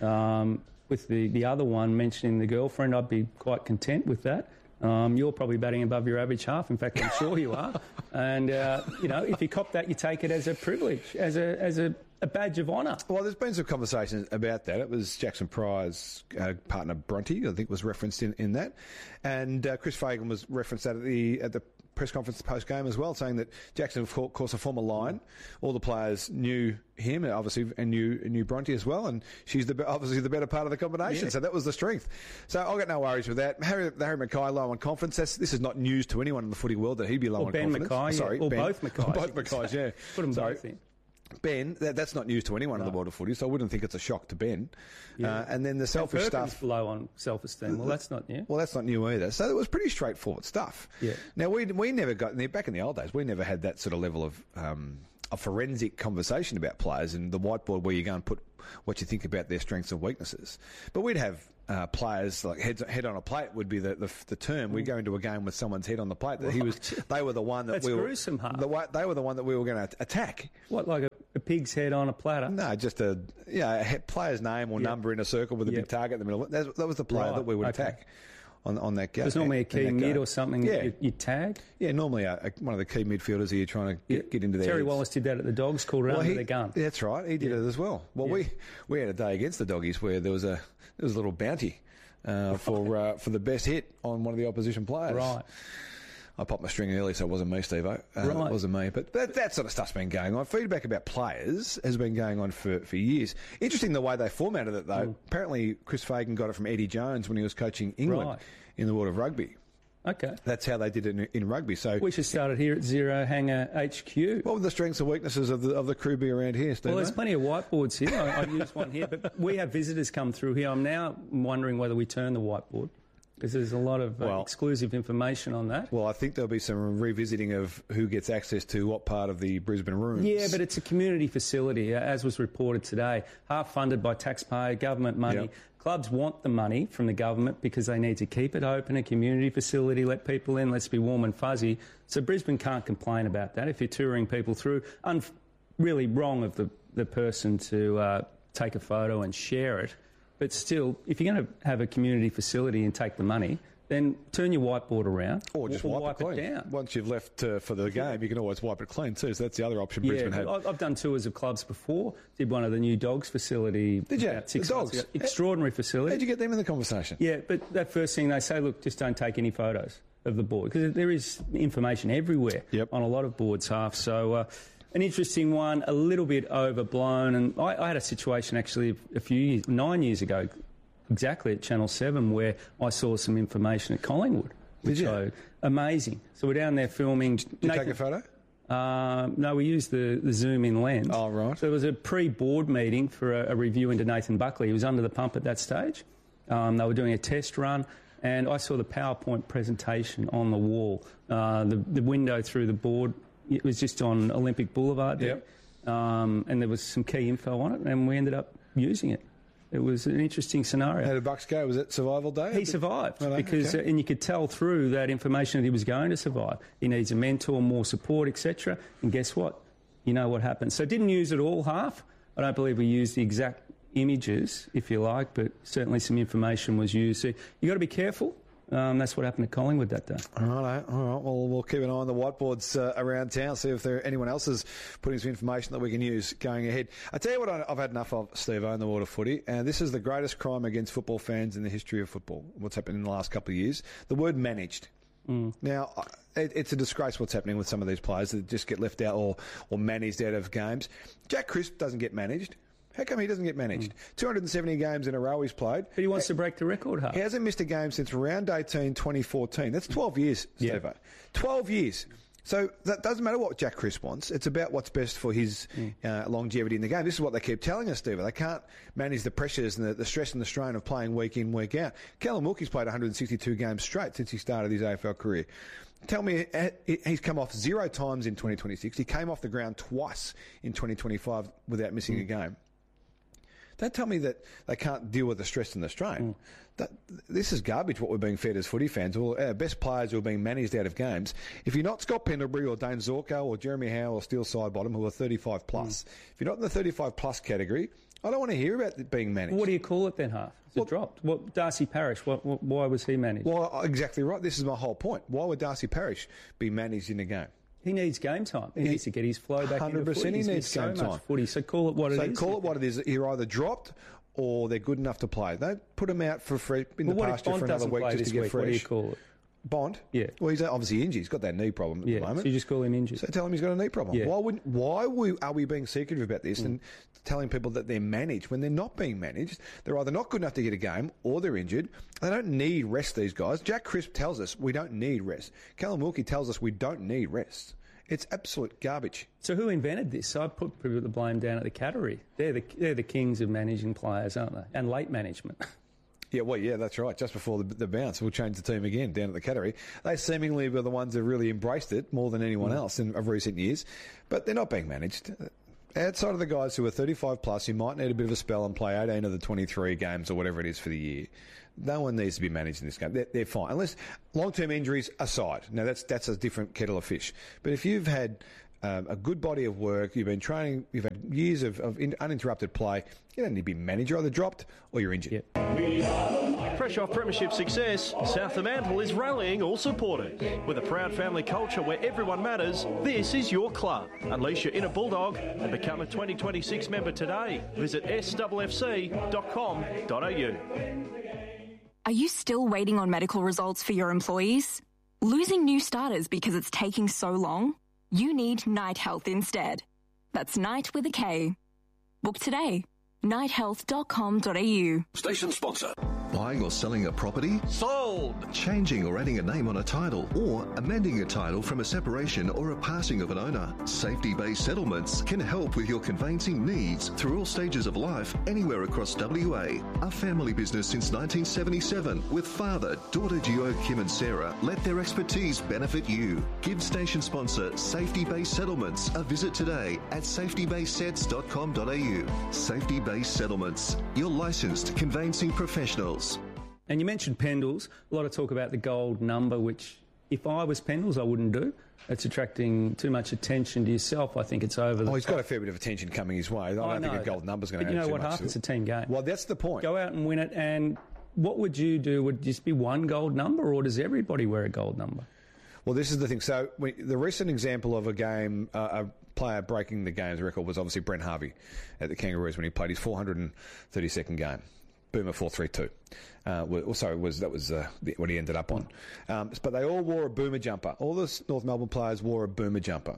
Um, with the, the other one mentioning the girlfriend, I'd be quite content with that. Um, you're probably batting above your average Half. In fact, I'm sure you are. And, uh, you know, if you cop that, you take it as a privilege, as a as a, a badge of honour.
Well, there's been some conversations about that. It was Jackson Pryor's uh, partner, Bronte, I think, was referenced in, in that. And uh, Chris Fagan was referenced at the at the press conference post-game as well, saying that Jackson, of course, a former Lion. All the players knew him, obviously, and knew, knew Bronte as well, and she's the, obviously the better part of the combination, yeah. So that was the strength. So I've got no worries with that. Harry, Harry Mackay, low on confidence. That's, this is not news to anyone in the footy world that he'd be low
or
on
Ben
confidence.
Mackay,
Sorry,
yeah. Or
Ben.
both Mackays.
Or both Mackays, yeah.
Put them
Sorry.
both in.
Ben, that, that's not news to anyone no. in the world of footy, so I wouldn't think it's a shock to Ben.
Yeah.
Uh, and then the selfish
and Perkins
stuff.
Low on self-esteem. Well, that's not new.
Well, that's not new either. So it was pretty straightforward stuff.
Yeah.
Now we we never got back in the old days. We never had that sort of level of um, a forensic conversation about players and the whiteboard where you go and put what you think about their strengths and weaknesses. But we'd have uh, players like head, head on a plate would be the, the, the term. Mm. We'd go into a game with someone's head on the plate that right. he was. They were the one that
That's
we were.
gruesome, huh?
The, they were the one that we were going to attack.
What, like a, a pig's head on a platter?
No, just a yeah, a player's name or yep. number in a circle with a yep. big target in the middle. That, that was the player right. that we would okay. attack. On, on that game.
There's normally a key mid or something yeah. you, you tag?
Yeah, normally a, a, one of the key midfielders who you're trying to get, yeah. get into their
Terry
heads.
Wallace did that at the Dogs, called it well, under
he,
the gun.
That's right, he did yeah. it as well. Well, yeah. we, we had a day against the Doggies where there was a there was a little bounty uh, for uh, for the best hit on one of the opposition players.
Right.
I popped my string early, so it wasn't me, Steve-O. Uh,
right.
It wasn't me. But that, that sort of stuff's been going on. Feedback about players has been going on for, for years. Interesting the way they formatted it, though. Mm. Apparently, Chris Fagan got it from Eddie Jones when he was coaching England. Right. In the world of rugby.
Okay.
That's how they did it in, in rugby. So
we should start it here at Zero Hangar H Q.
What would the strengths and weaknesses of the of the crew be around here, Steve?
Well, there's plenty of whiteboards here. I, I use one here, but we have visitors come through here. I'm now wondering whether we turn the whiteboard because there's a lot of uh, well, exclusive information on that.
Well, I think there'll be some revisiting of who gets access to what part of the Brisbane rooms.
Yeah, but it's a community facility, as was reported today, half funded by taxpayer, government money. Yep. Clubs want the money from the government because they need to keep it open, a community facility, let people in, let's be warm and fuzzy. So Brisbane can't complain about that. If you're touring people through, un- really wrong of the, the person to uh, take a photo and share it. But still, if you're going to have a community facility and take the money, then turn your whiteboard around
or just
or
wipe,
wipe
it,
it down.
Once you've left uh, for the game, you can always wipe it clean too. So that's the other option
yeah,
Brisbane had.
I've done tours of clubs before. Did one of the new Dogs facility.
Did you?
About six
the Dogs?
Ago. Extraordinary facility.
How'd you get them in the conversation?
Yeah, but that first thing they say, look, just don't take any photos of the board because there is information everywhere
yep.
on a lot of boards, half. So uh, an interesting one, a little bit overblown. And I, I had a situation actually a few years, nine years ago, exactly at Channel seven, where I saw some information at Collingwood.
Did you?
So, amazing. So we're down there filming.
Did you
Nathan,
take a photo?
Um, no, we used the, the zoom in lens.
Oh, right.
So there was a pre-board meeting for a, a review into Nathan Buckley. He was under the pump at that stage. Um, they were doing a test run, and I saw the PowerPoint presentation on the wall. Uh, the, the window through the board, it was just on Olympic Boulevard there.
Yep.
Um, and there was some key info on it, and we ended up using it. It was an interesting scenario.
How did Bucks go? Was it survival day?
He survived
oh, no?
because,
okay.
uh, and you could tell through that information that he was going to survive. He needs a mentor, more support, et cetera. And guess what? You know what happened. So didn't use it all half. I don't believe we used the exact images, if you like, but certainly some information was used. So you got to be careful. Um, that's what happened at Collingwood that day.
All right, all right. Well, we'll keep an eye on the whiteboards uh, around town, see if there anyone else is putting some information that we can use going ahead. I tell you what, I've had enough of, Steve-O, in the world of footy, and this is the greatest crime against football fans in the history of football. What's happened in the last couple of years? The word managed.
Mm.
Now, it, it's a disgrace what's happening with some of these players that just get left out or, or managed out of games. Jack Crisp doesn't get managed. How come he doesn't get managed? Mm. two hundred seventy games in a row he's played.
But he wants to break the record, huh?
He hasn't missed a game since round eighteen, twenty fourteen. That's twelve years,
yeah.
Steve-O. twelve years. So that doesn't matter what Jack Crisp wants. It's about what's best for his mm. uh, longevity in the game. This is what they keep telling us, Steve-O. They can't manage the pressures and the, the stress and the strain of playing week in, week out. Callum Wilkie's played one hundred sixty-two games straight since he started his A F L career. Tell me, he's come off zero times in twenty twenty-six. He came off the ground twice in twenty twenty-five without missing mm. a game. Don't tell me that they can't deal with the stress and the strain. Mm. That, this is garbage, what we're being fed as footy fans. All our best players who are being managed out of games. If you're not Scott Pendlebury or Dane Zorko or Jeremy Howe or Steele Sidebottom, who are thirty-five plus, mm. if you're not in the thirty-five plus category, I don't want to hear about it being managed.
What do you call it then, Half? Is well, it dropped? What, Darcy Parish, what, what, why was he managed?
Well, exactly right. This is my whole point. Why would Darcy Parish be managed in a game?
He needs game time. He, he needs to get his flow back into footy.
one hundred percent he needs
so
game time.
Much footy, so call it what
so
it is.
So call it what it is. You're either dropped or they're good enough to play. Don't put him out for free in
well,
the pasture for another week just to get
week?
fresh.
What do you call it?
Bond?
Yeah.
Well, he's obviously injured. He's got that knee problem at
yeah,
the moment.
So you just call him injured.
So tell him he's got a knee problem.
Yeah.
Why would? Why we, are we being secretive about this mm. and telling people that they're managed when they're not being managed? They're either not good enough to get a game or they're injured. They don't need rest, these guys. Jack Crisp tells us we don't need rest. Callum Wilkie tells us we don't need rest. It's absolute garbage.
So who invented this? I put the blame down at the Cattery. They're the, they're the kings of managing players, aren't they? And late management.
Yeah, well, yeah, that's right. Just before the, the bounce, we'll change the team again down at the Cattery. They seemingly were the ones who really embraced it more than anyone mm. else in of recent years, but they're not being managed. Outside of the guys who are thirty-five plus, who might need a bit of a spell and play eighteen of the twenty-three games or whatever it is for the year, no one needs to be managed in this game. They're, they're fine. Unless long-term injuries aside. Now, that's that's a different kettle of fish. But if you've had um, a good body of work, you've been training, you've had years of, of in, uninterrupted play, you don't need to be managed. You're either dropped or you're injured.
Yep. Fresh off premiership success, South Fremantle is rallying all supporters. With a proud family culture where everyone matters, this is your club. Unleash your inner bulldog and become a twenty twenty-six member today. Visit s f f c dot com dot a u.
Are you still waiting on medical results for your employees? Losing new starters because it's taking so long? You need Night Health instead. That's Night with a K. Book today. night health dot com dot a u.
Station sponsor.
Buying or selling a property?
Sold!
Changing or adding a name on a title or amending a title from a separation or a passing of an owner. Safety-based settlements can help with your conveyancing needs through all stages of life anywhere across W A. A family business since nineteen seventy-seven with father, daughter duo Kim and Sarah let their expertise benefit you. Give station sponsor Safety-based Settlements a visit today at safety based sets dot com dot a u. Safety-based Settlements, your licensed conveyancing professionals.
And you mentioned Pendles. A lot of talk about the gold number, which if I was Pendles, I wouldn't do. It's attracting too much attention to yourself. I think it's over the
Oh, he's
top.
got a fair bit of attention coming his way. I don't
I
think
know
a gold
that.
number's going to
But you
add
know
too
what?
much
Half
to
it's
it.
a team game.
Well, that's the point.
Go out and win it. And what would you do? Would it just be one gold number, or does everybody wear a gold number?
Well, this is the thing. So we, the recent example of a game, uh, a player breaking the game's record was obviously Brent Harvey at the Kangaroos when he played his four hundred thirty-second game. Boomer four three two. Uh, well, sorry, was that was uh, what he ended up on. Um, but they all wore a Boomer jumper. All the North Melbourne players wore a Boomer jumper.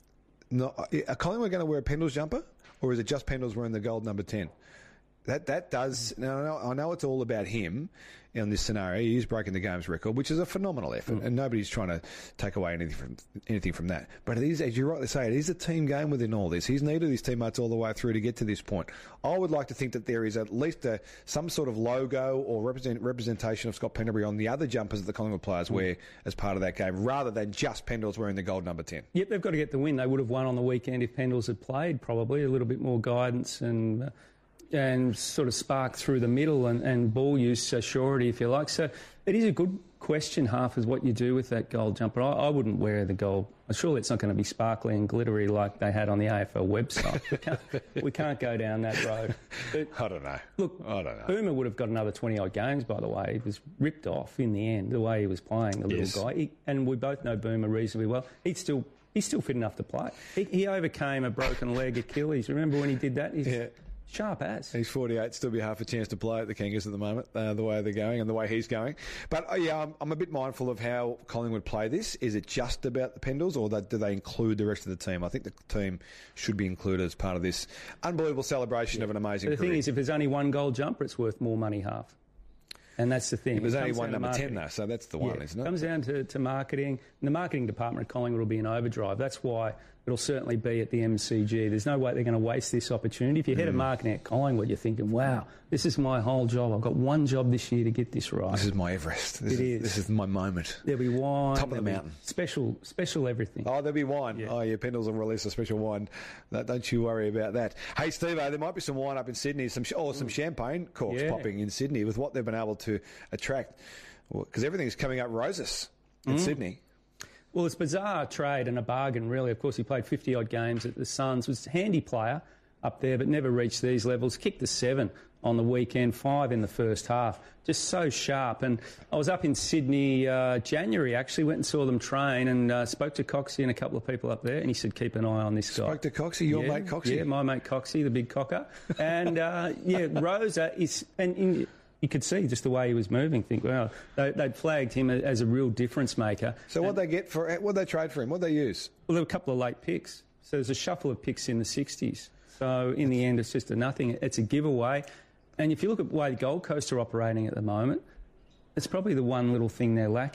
No, are Collingwood going to wear a Pendles jumper, or is it just Pendles wearing the gold number ten? That that does. Now I know it's all about him in this scenario. He is breaking the game's record, which is a phenomenal effort, mm. and nobody's trying to take away anything from anything from that. But it is, as you rightly say, it is a team game within all this. He's needed his teammates all the way through to get to this point. I would like to think that there is at least a, some sort of logo or represent, representation of Scott Pendlebury on the other jumpers that the Collingwood players mm. wear as part of that game, rather than just Pendles wearing the gold number ten.
Yep, they've got to get the win. They would have won on the weekend if Pendles had played, probably a little bit more guidance and. Uh, and sort of spark through the middle and, and ball use uh, surety, if you like. So it is a good question, half, is what you do with that gold jumper. I, I wouldn't wear the gold. Surely it's not going to be sparkly and glittery like they had on the A F L website. We can't, we can't go down that road. But,
I don't know.
Look,
I don't know.
Boomer would have got another twenty-odd games, by the way. He was ripped off in the end, the way he was playing, the
yes.
little guy. He, and we both know Boomer reasonably well. He'd still... He's still fit enough to play. He, he overcame a broken leg Achilles. Remember when he did that? He's
yeah.
sharp as.
He's forty-eight, still be half a chance to play at the Kangas at the moment, uh, the way they're going and the way he's going. But, uh, yeah, I'm, I'm a bit mindful of how Collingwood play this. Is it just about the Pendles, or that, do they include the rest of the team? I think the team should be included as part of this unbelievable celebration yeah. of an amazing
The
career.
thing is, if there's only one gold jumper, it's worth more money half. And that's the thing.
There's only one number ten, though, so that's the one,
yeah,
isn't it?
It comes down to, to marketing. And the marketing department at Collingwood will be in overdrive. That's why it'll certainly be at the M C G. There's no way they're going to waste this opportunity. If you're head of marketing at Collingwood, you're thinking, wow, this is my whole job. I've got one job this year to get this right.
This is my Everest. This
it
is,
is.
This is my moment.
There'll be wine.
Top of the mountain.
Special, special everything.
Oh, there'll be wine.
Yeah.
Oh, yeah, Pendles will release a special wine. That, don't you worry about that. Hey, Steve, there might be some wine up in Sydney, some or some champagne corks
yeah.
popping in Sydney with what they've been able to attract. Because well, everything's coming up roses in mm. Sydney.
Well, it's bizarre trade and a bargain, really. Of course, he played fifty-odd games at the Suns. Was a handy player up there, but never reached these levels. Kicked the seven on the weekend, five in the first half. Just so sharp. And I was up in Sydney uh, January, actually. Went and saw them train and uh, spoke to Coxie and a couple of people up there. And he said, keep an eye on this guy.
Spoke to Coxie, your
yeah,
mate Coxie?
Yeah, my mate Coxie, the big cocker. And, uh, yeah, Rosa is... and in, you could see just the way he was moving. Think, well, they, they'd flagged him as a real difference maker.
So what they get for? What they trade for him? What they use?
Well, there were a couple of late picks. So there's a shuffle of picks in the sixties. So in the end, it's just a nothing. It's a giveaway. And if you look at the way the Gold Coast are operating at the moment, it's probably the one little thing they're lacking.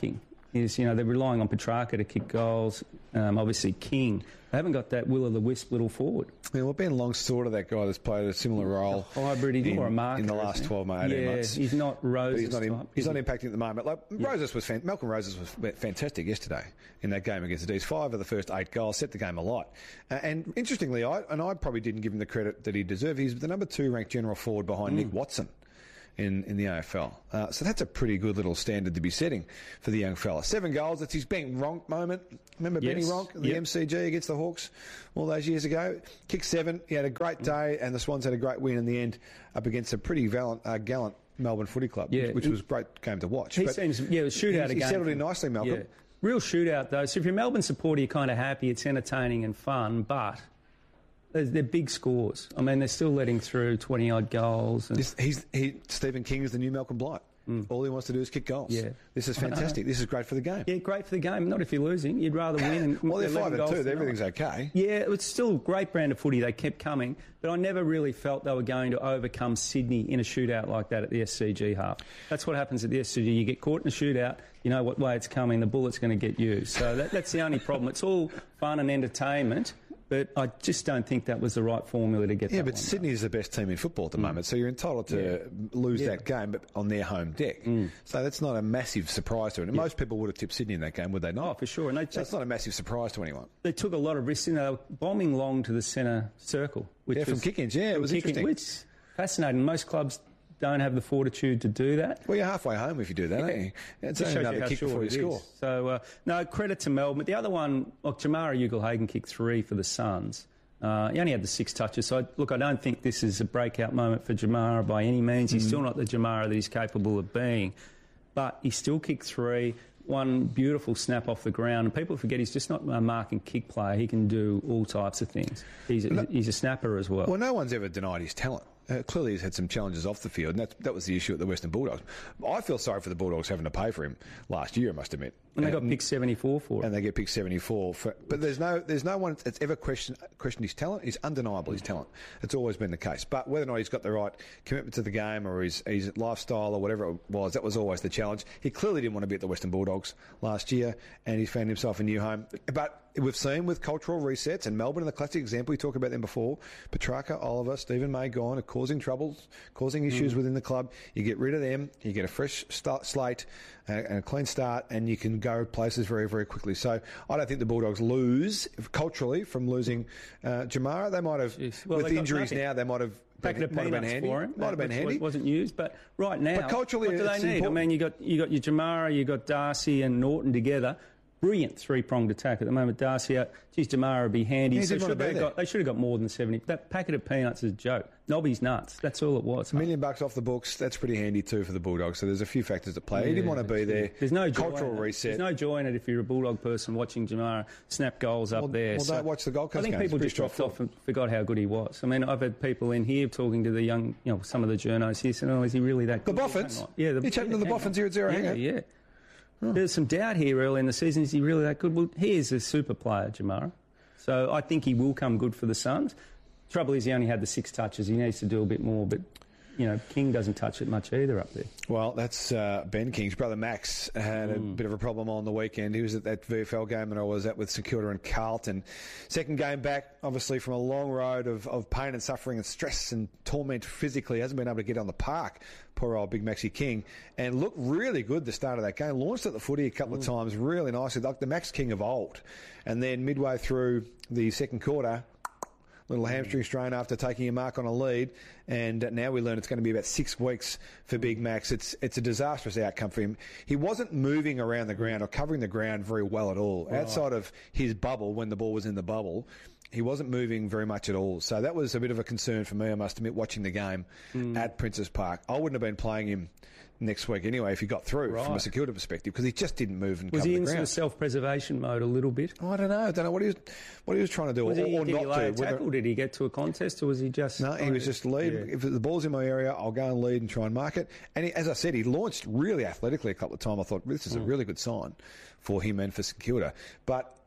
is, you know, they're relying on Petrarca to kick goals, um, obviously King. They haven't got that will-o'-the-wisp little forward.
Yeah, well, Ben Long's sort of that guy that's played a similar role.
A hybrid
in,
or a marker,
in the last twelve, eighteen
yeah,
months.
He's not Roses.
He's not, in,
type,
he's not
he?
impacting at the moment. Like yeah. Roses was fan, Malcolm Roses was fantastic yesterday in that game against the D's. Five of the first eight goals set the game alight. Uh, and interestingly, I and I probably didn't give him the credit that he deserved. He's the number two ranked general forward behind mm. Nick Watson in, in the A F L. Uh, so that's a pretty good little standard to be setting for the young fella. Seven goals. That's his Ben Ronk moment. Remember yes. Benny Ronk, the yep. M C G against the Hawks all those years ago? Kicked seven. He had a great day, and the Swans had a great win in the end up against a pretty valiant, uh, gallant Melbourne Footy Club,
yeah.
which, which
he,
was a great game to watch.
He
but
seems, yeah, it was a shootout
he,
again.
He settled in nicely, Malcolm.
Yeah. Real shootout, though. So if you're a Melbourne supporter, you're kind of happy. It's entertaining and fun, but they're big scores. I mean, they're still letting through twenty-odd goals. And
this, he's, he, Stephen King is the new Malcolm Blight. Mm. All he wants to do is kick goals.
Yeah.
This is fantastic. This is great for the game.
Yeah, great for the game. Not if you're losing. You'd rather win. And
well, they're five and two. Everything's okay.
Yeah, it was still a great brand of footy. They kept coming, but I never really felt they were going to overcome Sydney in a shootout like that at the S C G half. That's what happens at the S C G. You get caught in a shootout, you know what way it's coming, the bullet's going to get you. So that, that's the only problem. It's all fun and entertainment, but I just don't think that was the right formula to get
yeah,
that
but
one
Sydney
done.
is the best team in football at the mm. moment, so you're entitled to
yeah.
lose
yeah.
that game, but on their home deck. Mm. So that's not a massive surprise to it. And yeah. most people would have tipped Sydney in that game, would they not?
Oh, for sure. And they,
so it's not a massive surprise to anyone.
They took a lot of risks. You know, they were bombing long to the centre circle. Which
yeah, from
was,
kick-ins. Yeah, it was
kicking,
interesting.
Which fascinating. Most clubs don't have the fortitude to do that.
Well, you're halfway home if you do that,
yeah.
aren't you? It's
just
only
shows
another
you how
kick
short
before you
it
score.
Is. So, uh, no, credit to Melbourne. The other one, look, Jamara Ugle-Hagan kicked three for the Suns. Uh, he only had the six touches. So, I, look, I don't think this is a breakout moment for Jamara by any means. He's mm. still not the Jamara that he's capable of being. But he still kicked three. One beautiful snap off the ground. And people forget he's just not a mark and kick player. He can do all types of things. He's a, no, he's a snapper as well.
Well, no one's ever denied his talent. Uh, clearly he's had some challenges off the field, and that, that was the issue at the Western Bulldogs. I feel sorry for the Bulldogs having to pay for him last year, I must admit.
And they got picked seventy-four for it.
And they get picked seventy-four. For, but there's no there's no one that's ever questioned, questioned his talent. He's undeniable, his talent. It's always been the case. But whether or not he's got the right commitment to the game or his, his lifestyle or whatever it was, that was always the challenge. He clearly didn't want to be at the Western Bulldogs last year, and he found himself a new home. But we've seen with cultural resets, and Melbourne, the classic example, we talked about them before, Petrarca, Oliver, Stephen May gone, are causing troubles, causing issues mm. within the club. You get rid of them, you get a fresh start, slate uh, and a clean start, and you can go places very, very quickly. So I don't think the Bulldogs lose, culturally, from losing uh, Jamara. They might have, well, with the injuries now, they might have
packet of peanuts
been
for him.
Might have been handy.
It wasn't used, but right now,
but culturally,
what do they need?
Important.
I mean, you got you got your Jamara, you got Darcy and Norton together. Brilliant three-pronged attack at the moment. Darcy out. Geez, Jamara would be handy.
Yeah,
so should they, got, they should have got more than seventy. That packet of peanuts is a joke. Nobby's nuts. That's all it was.
A million bucks off the books. That's pretty handy too for the Bulldogs. So there's a few factors at play. Yeah, he didn't want to be there.
There's no
cultural reset.
There's no joy in it if you're a Bulldog person watching Jamara snap goals up
well,
there.
Well,
so
don't watch the Gold Coast
I think
games.
people just dropped off and forgot how good he was. I mean, I've had people in here talking to the young, you know, some of the journos here saying, "Oh, is he really that good?"
The Boffins.
Yeah, the,
you're chatting
yeah,
to the Boffins here at Zero
yeah,
Hangout.
Yeah. Oh. There's some doubt here early in the season. Is he really that good? Well, he is a super player, Jamara. So I think he will come good for the Suns. Trouble is he only had the six touches. He needs to do a bit more, but, you know, King doesn't touch it much either up there.
Well, that's uh, Ben King's brother Max had a
Mm.
bit of a problem on the weekend. He was at that V F L game and I was at with St Kilda and Carlton. Second game back, obviously from a long road of, of pain and suffering and stress and torment physically. Hasn't been able to get on the park. Poor old Big Maxi King. And looked really good the start of that game. Launched at the footy a couple mm. of times really nicely, like the Max King of old. And then midway through the second quarter, little hamstring strain after taking a mark on a lead, and now we learn it's going to be about six weeks for Big Max. It's it's a disastrous outcome for him. He wasn't moving around the ground or covering the ground very well at all. Right. Outside of his bubble, when the ball was in the bubble, he wasn't moving very much at all. So that was a bit of a concern for me, I must admit, watching the game mm. at Princes Park. I wouldn't have been playing him next week anyway if he got through right. from a St Kilda perspective, because he just didn't move and
was
cover
he
the
in
ground.
sort of self-preservation mode a little bit?
Oh, I don't know. I don't know what he was what he was trying to do
was
or,
he,
or
did
not
he lay
do.
A tackle? Did he get to a contest or was he just...
No, he was just lead. Yeah. If the ball's in my area, I'll go and lead and try and mark it. And he, as I said, he launched really athletically a couple of times. I thought this is mm. a really good sign for him and for St Kilda. But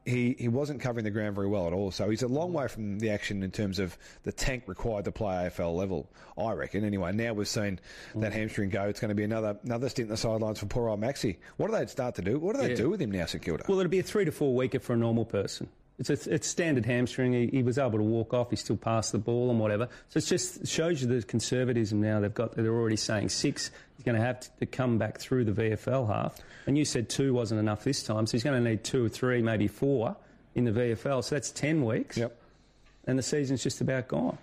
he, he wasn't covering the ground very well at all. So he's a long way from the action in terms of the tank required to play A F L level, I reckon. Anyway, now we've seen that hamstring go. It's going to be another another stint in the sidelines for poor old Maxi. What do they start to do? What do they
Yeah.
do with him now, St Kilda?
Well, it'll be a three to four weeker for a normal person. It's a, it's standard hamstring. He, he was able to walk off. He still passed the ball and whatever. So it just shows you the conservatism now. They've got. They're already saying six. He's going to have to come back through the V F L half. And you said two wasn't enough this time, so he's going to need two or three, maybe four in the V F L. So that's ten weeks.
Yep.
And the season's just about gone.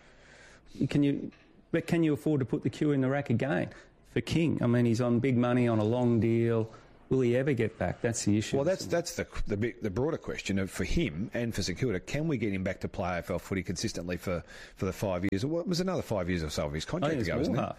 Can you? But can you afford to put the queue in the rack again for King? I mean, he's on big money on a long deal. Will he ever get back? That's the issue.
Well, that's that's the the, big, the broader question of, for him and for St Kilda. Can we get him back to play A F L footy consistently for, for the five years? Or it was another five years or so of his contract to go, wasn't it?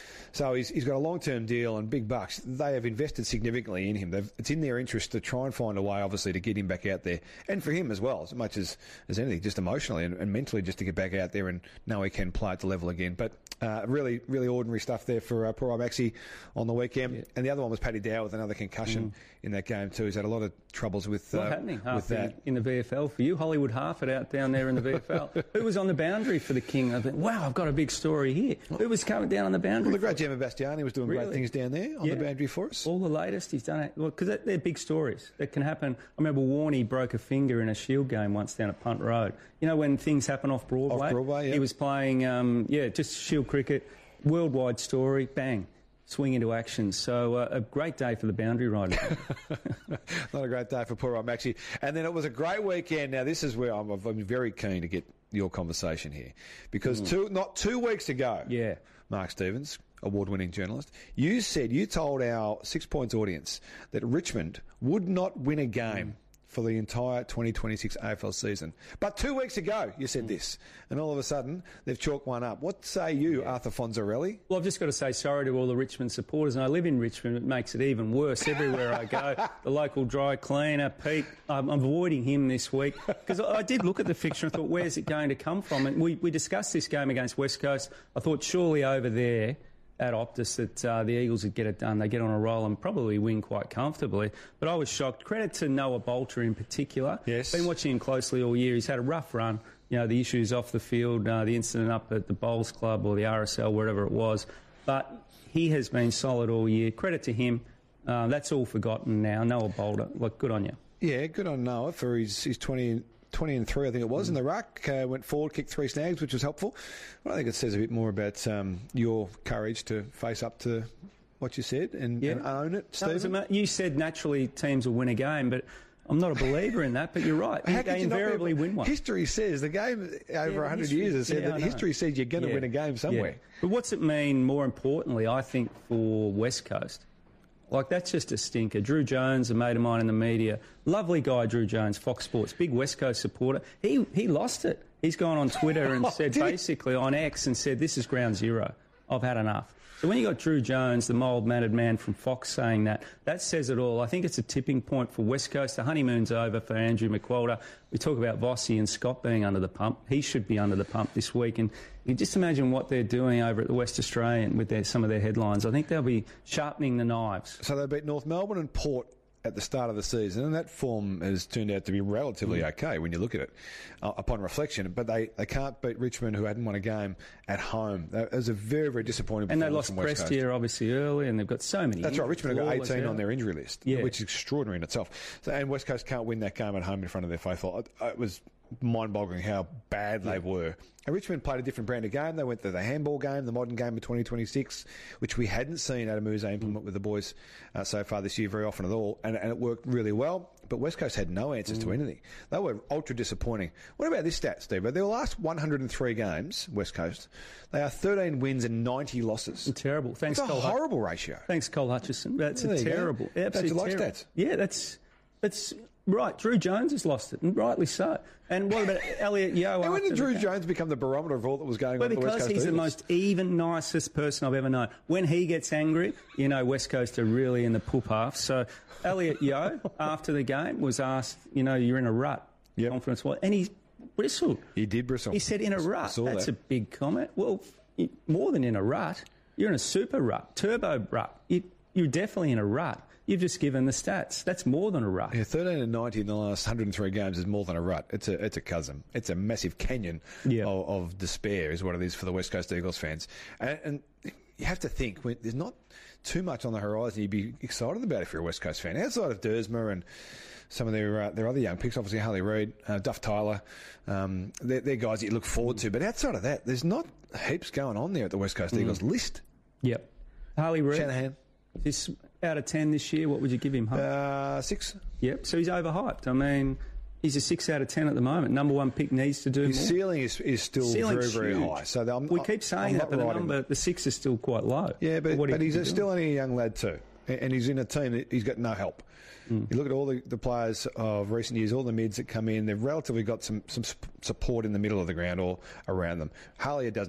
So he's, he's got a long-term deal and big bucks. They have invested significantly in him. They've, it's in their interest to try and find a way, obviously, to get him back out there. And for him as well, as much as, as anything, just emotionally and, and mentally, just to get back out there and know he can play at the level again. But uh, really, really ordinary stuff there for uh, poor old Maxi on the weekend. Yeah. And the other one was Paddy Dow with another concussion mm. in that game too. He's had a lot of troubles with,
What's
uh,
happening
with that.
In the V F L for you? Hollywood Harford out down there in the V F L. Who was on the boundary for the King? I think, wow, I've got a big story here. Who was coming down on the boundary?
Well, the great Gemma Bastiani was doing
Really?
great things down there on
Yeah.
the boundary for us.
All the latest he's done it. Because well, they're big stories that can happen. I remember Warney broke a finger in a Shield game once down at Punt Road. You know when things happen off Broadway?
Off Broadway, yeah.
He was playing, um, yeah, just Shield cricket, worldwide story, bang, swing into action. So uh, a great day for the boundary riders.
Not a great day for poor old Maxi. And then it was a great weekend. Now, this is where I'm, I'm very keen to get your conversation here. Because
Mm.
two, not two weeks ago,
yeah,
Mark Stevens, award-winning journalist, you said, you told our Six Points audience that Richmond would not win a game
Mm.
for the entire twenty twenty-six A F L season. But two weeks ago, you said this. And all of a sudden, they've chalked one up. What say you, Arthur Fonzarelli?
Well, I've just got to say sorry to all the Richmond supporters, and I live in Richmond. It makes it even worse everywhere I go. The local dry cleaner, Pete, I'm avoiding him this week because I, I did look at the fixture and thought, where's it going to come from? And we, we discussed this game against West Coast. I thought surely over there at Optus that uh, the Eagles would get it done. They get on a roll and probably win quite comfortably. But I was shocked. Credit to Noah Bolter in particular.
Yes.
Been watching him closely all year. He's had a rough run. You know, the issues off the field, uh, the incident up at the Bowls Club or the R S L, wherever it was. But he has been solid all year. Credit to him. Uh, that's all forgotten now. Noah Bolter, look, good on you.
Yeah, good on Noah for his, his twenty, twenty and three, I think it was,
Mm.
in the ruck. Uh, went forward, kicked three snags, which was helpful. Well, I think it says a bit more about um, your courage to face up to what you said and,
Yeah.
and own it,
That was
Stephen.
ama- you said naturally teams will win a game, but I'm not a believer in that. But you're right.
How
they
could you not be-
invariably win one.
History says, the game over
Yeah,
one hundred
history-
years has said
yeah,
that
I know.
history says you're going to
Yeah.
win a game somewhere.
Yeah. But what's it mean, more importantly, I think, for West Coast? Like, that's just a stinker. Drew Jones, a mate of mine in the media, lovely guy, Drew Jones, Fox Sports, big West Coast supporter. He he lost it. He's gone on Twitter and
Oh,
said,
did he?
basically, on X, and said, this is ground zero. I've had enough. So when you got Drew Jones, the mild-mannered man from Fox, saying that, that says it all. I think it's a tipping point for West Coast. The honeymoon's over for Andrew McQualter. We talk about Vossi and Scott being under the pump. He should be under the pump this week. And you just imagine what they're doing over at the West Australian with their, some of their headlines. I think they'll be sharpening the knives.
So they beat North Melbourne and Port at the start of the season, and that form has turned out to be relatively
Mm.
okay when you look at it uh, upon reflection. But they, they can't beat Richmond, who hadn't won a game at home. That was a very, very disappointing
And they
performance
lost
from West Coast.
Prestia, obviously, early, and they've got so many.
That's right. Richmond have got
Lawless
eighteen
out.
on their injury list,
Yeah.
which is extraordinary in itself. So, and West Coast can't win that game at home in front of their faithful. It, it was mind-boggling how bad they were. And Richmond played a different brand of game. They went to the handball game, the modern game of twenty twenty-six, which we hadn't seen Adam Uze implement with the boys uh, so far this year very often at all, and, and it worked really well. But West Coast had no answers to anything. They were ultra disappointing. What about this stat, Steve? Their last one hundred three games, West Coast, they are thirteen wins and ninety losses.
Terrible. Thanks,
That's a
Cole Hut-
horrible ratio.
Thanks, Cole Hutchison. That's
There
a
you go.
terrible.
Don't you
Absolutely
like
terrible.
stats?
Yeah, that's that's right. Drew Jones has lost it, and rightly so. And what about Elliot Yeo?
And when
after
did
the
Drew
game?
Jones become the barometer of all that was going
Well,
on at the West
because
Coast
he's the
Eagles?
most even, nicest person I've ever known. When he gets angry, you know West Coast are really in the poop half. So Elliot Yeo, after the game, was asked, you know, you're in a rut.
Yep.
Confidence what? And he bristled.
He did bristle.
He said, in a
I
rut.
saw
That's
that.
a big comment. Well, y- more than in a rut. You're in a super rut, turbo rut. You, you're definitely in a rut. You've just given the stats. That's more than a rut.
Yeah, thirteen and ninety in the last one hundred three games is more than a rut. It's a it's a chasm. It's a massive canyon
yeah.
of, of despair is what it is for the West Coast Eagles fans. And, and you have to think, when there's not too much on the horizon you'd be excited about if you're a West Coast fan. Outside of Dersma and some of their uh, their other young picks, obviously Harley Reid, uh, Duff Tyler, um, they're, they're guys that you look forward to. But outside of that, there's not heaps going on there at the West Coast mm. Eagles list.
Yep. Harley Reid.
Shanahan.
This out of ten this year, what would you give him? Huh?
Uh, six.
Yep. So he's overhyped. I mean, he's a six out of ten at the moment. Number one pick needs to do
His
more.
ceiling is, is still
Ceiling's
very, very
huge.
high. So I'm,
we keep saying
I'm
that, but the number, the six is still quite low.
Yeah, but,
what
but he's a, still
doing?
only a young lad too. And he's in a team that he's got no help. Mm. You look at all the, the players of recent years, all the mids that come in, they've relatively got some, some support in the middle of the ground or around them. Harley doesn't.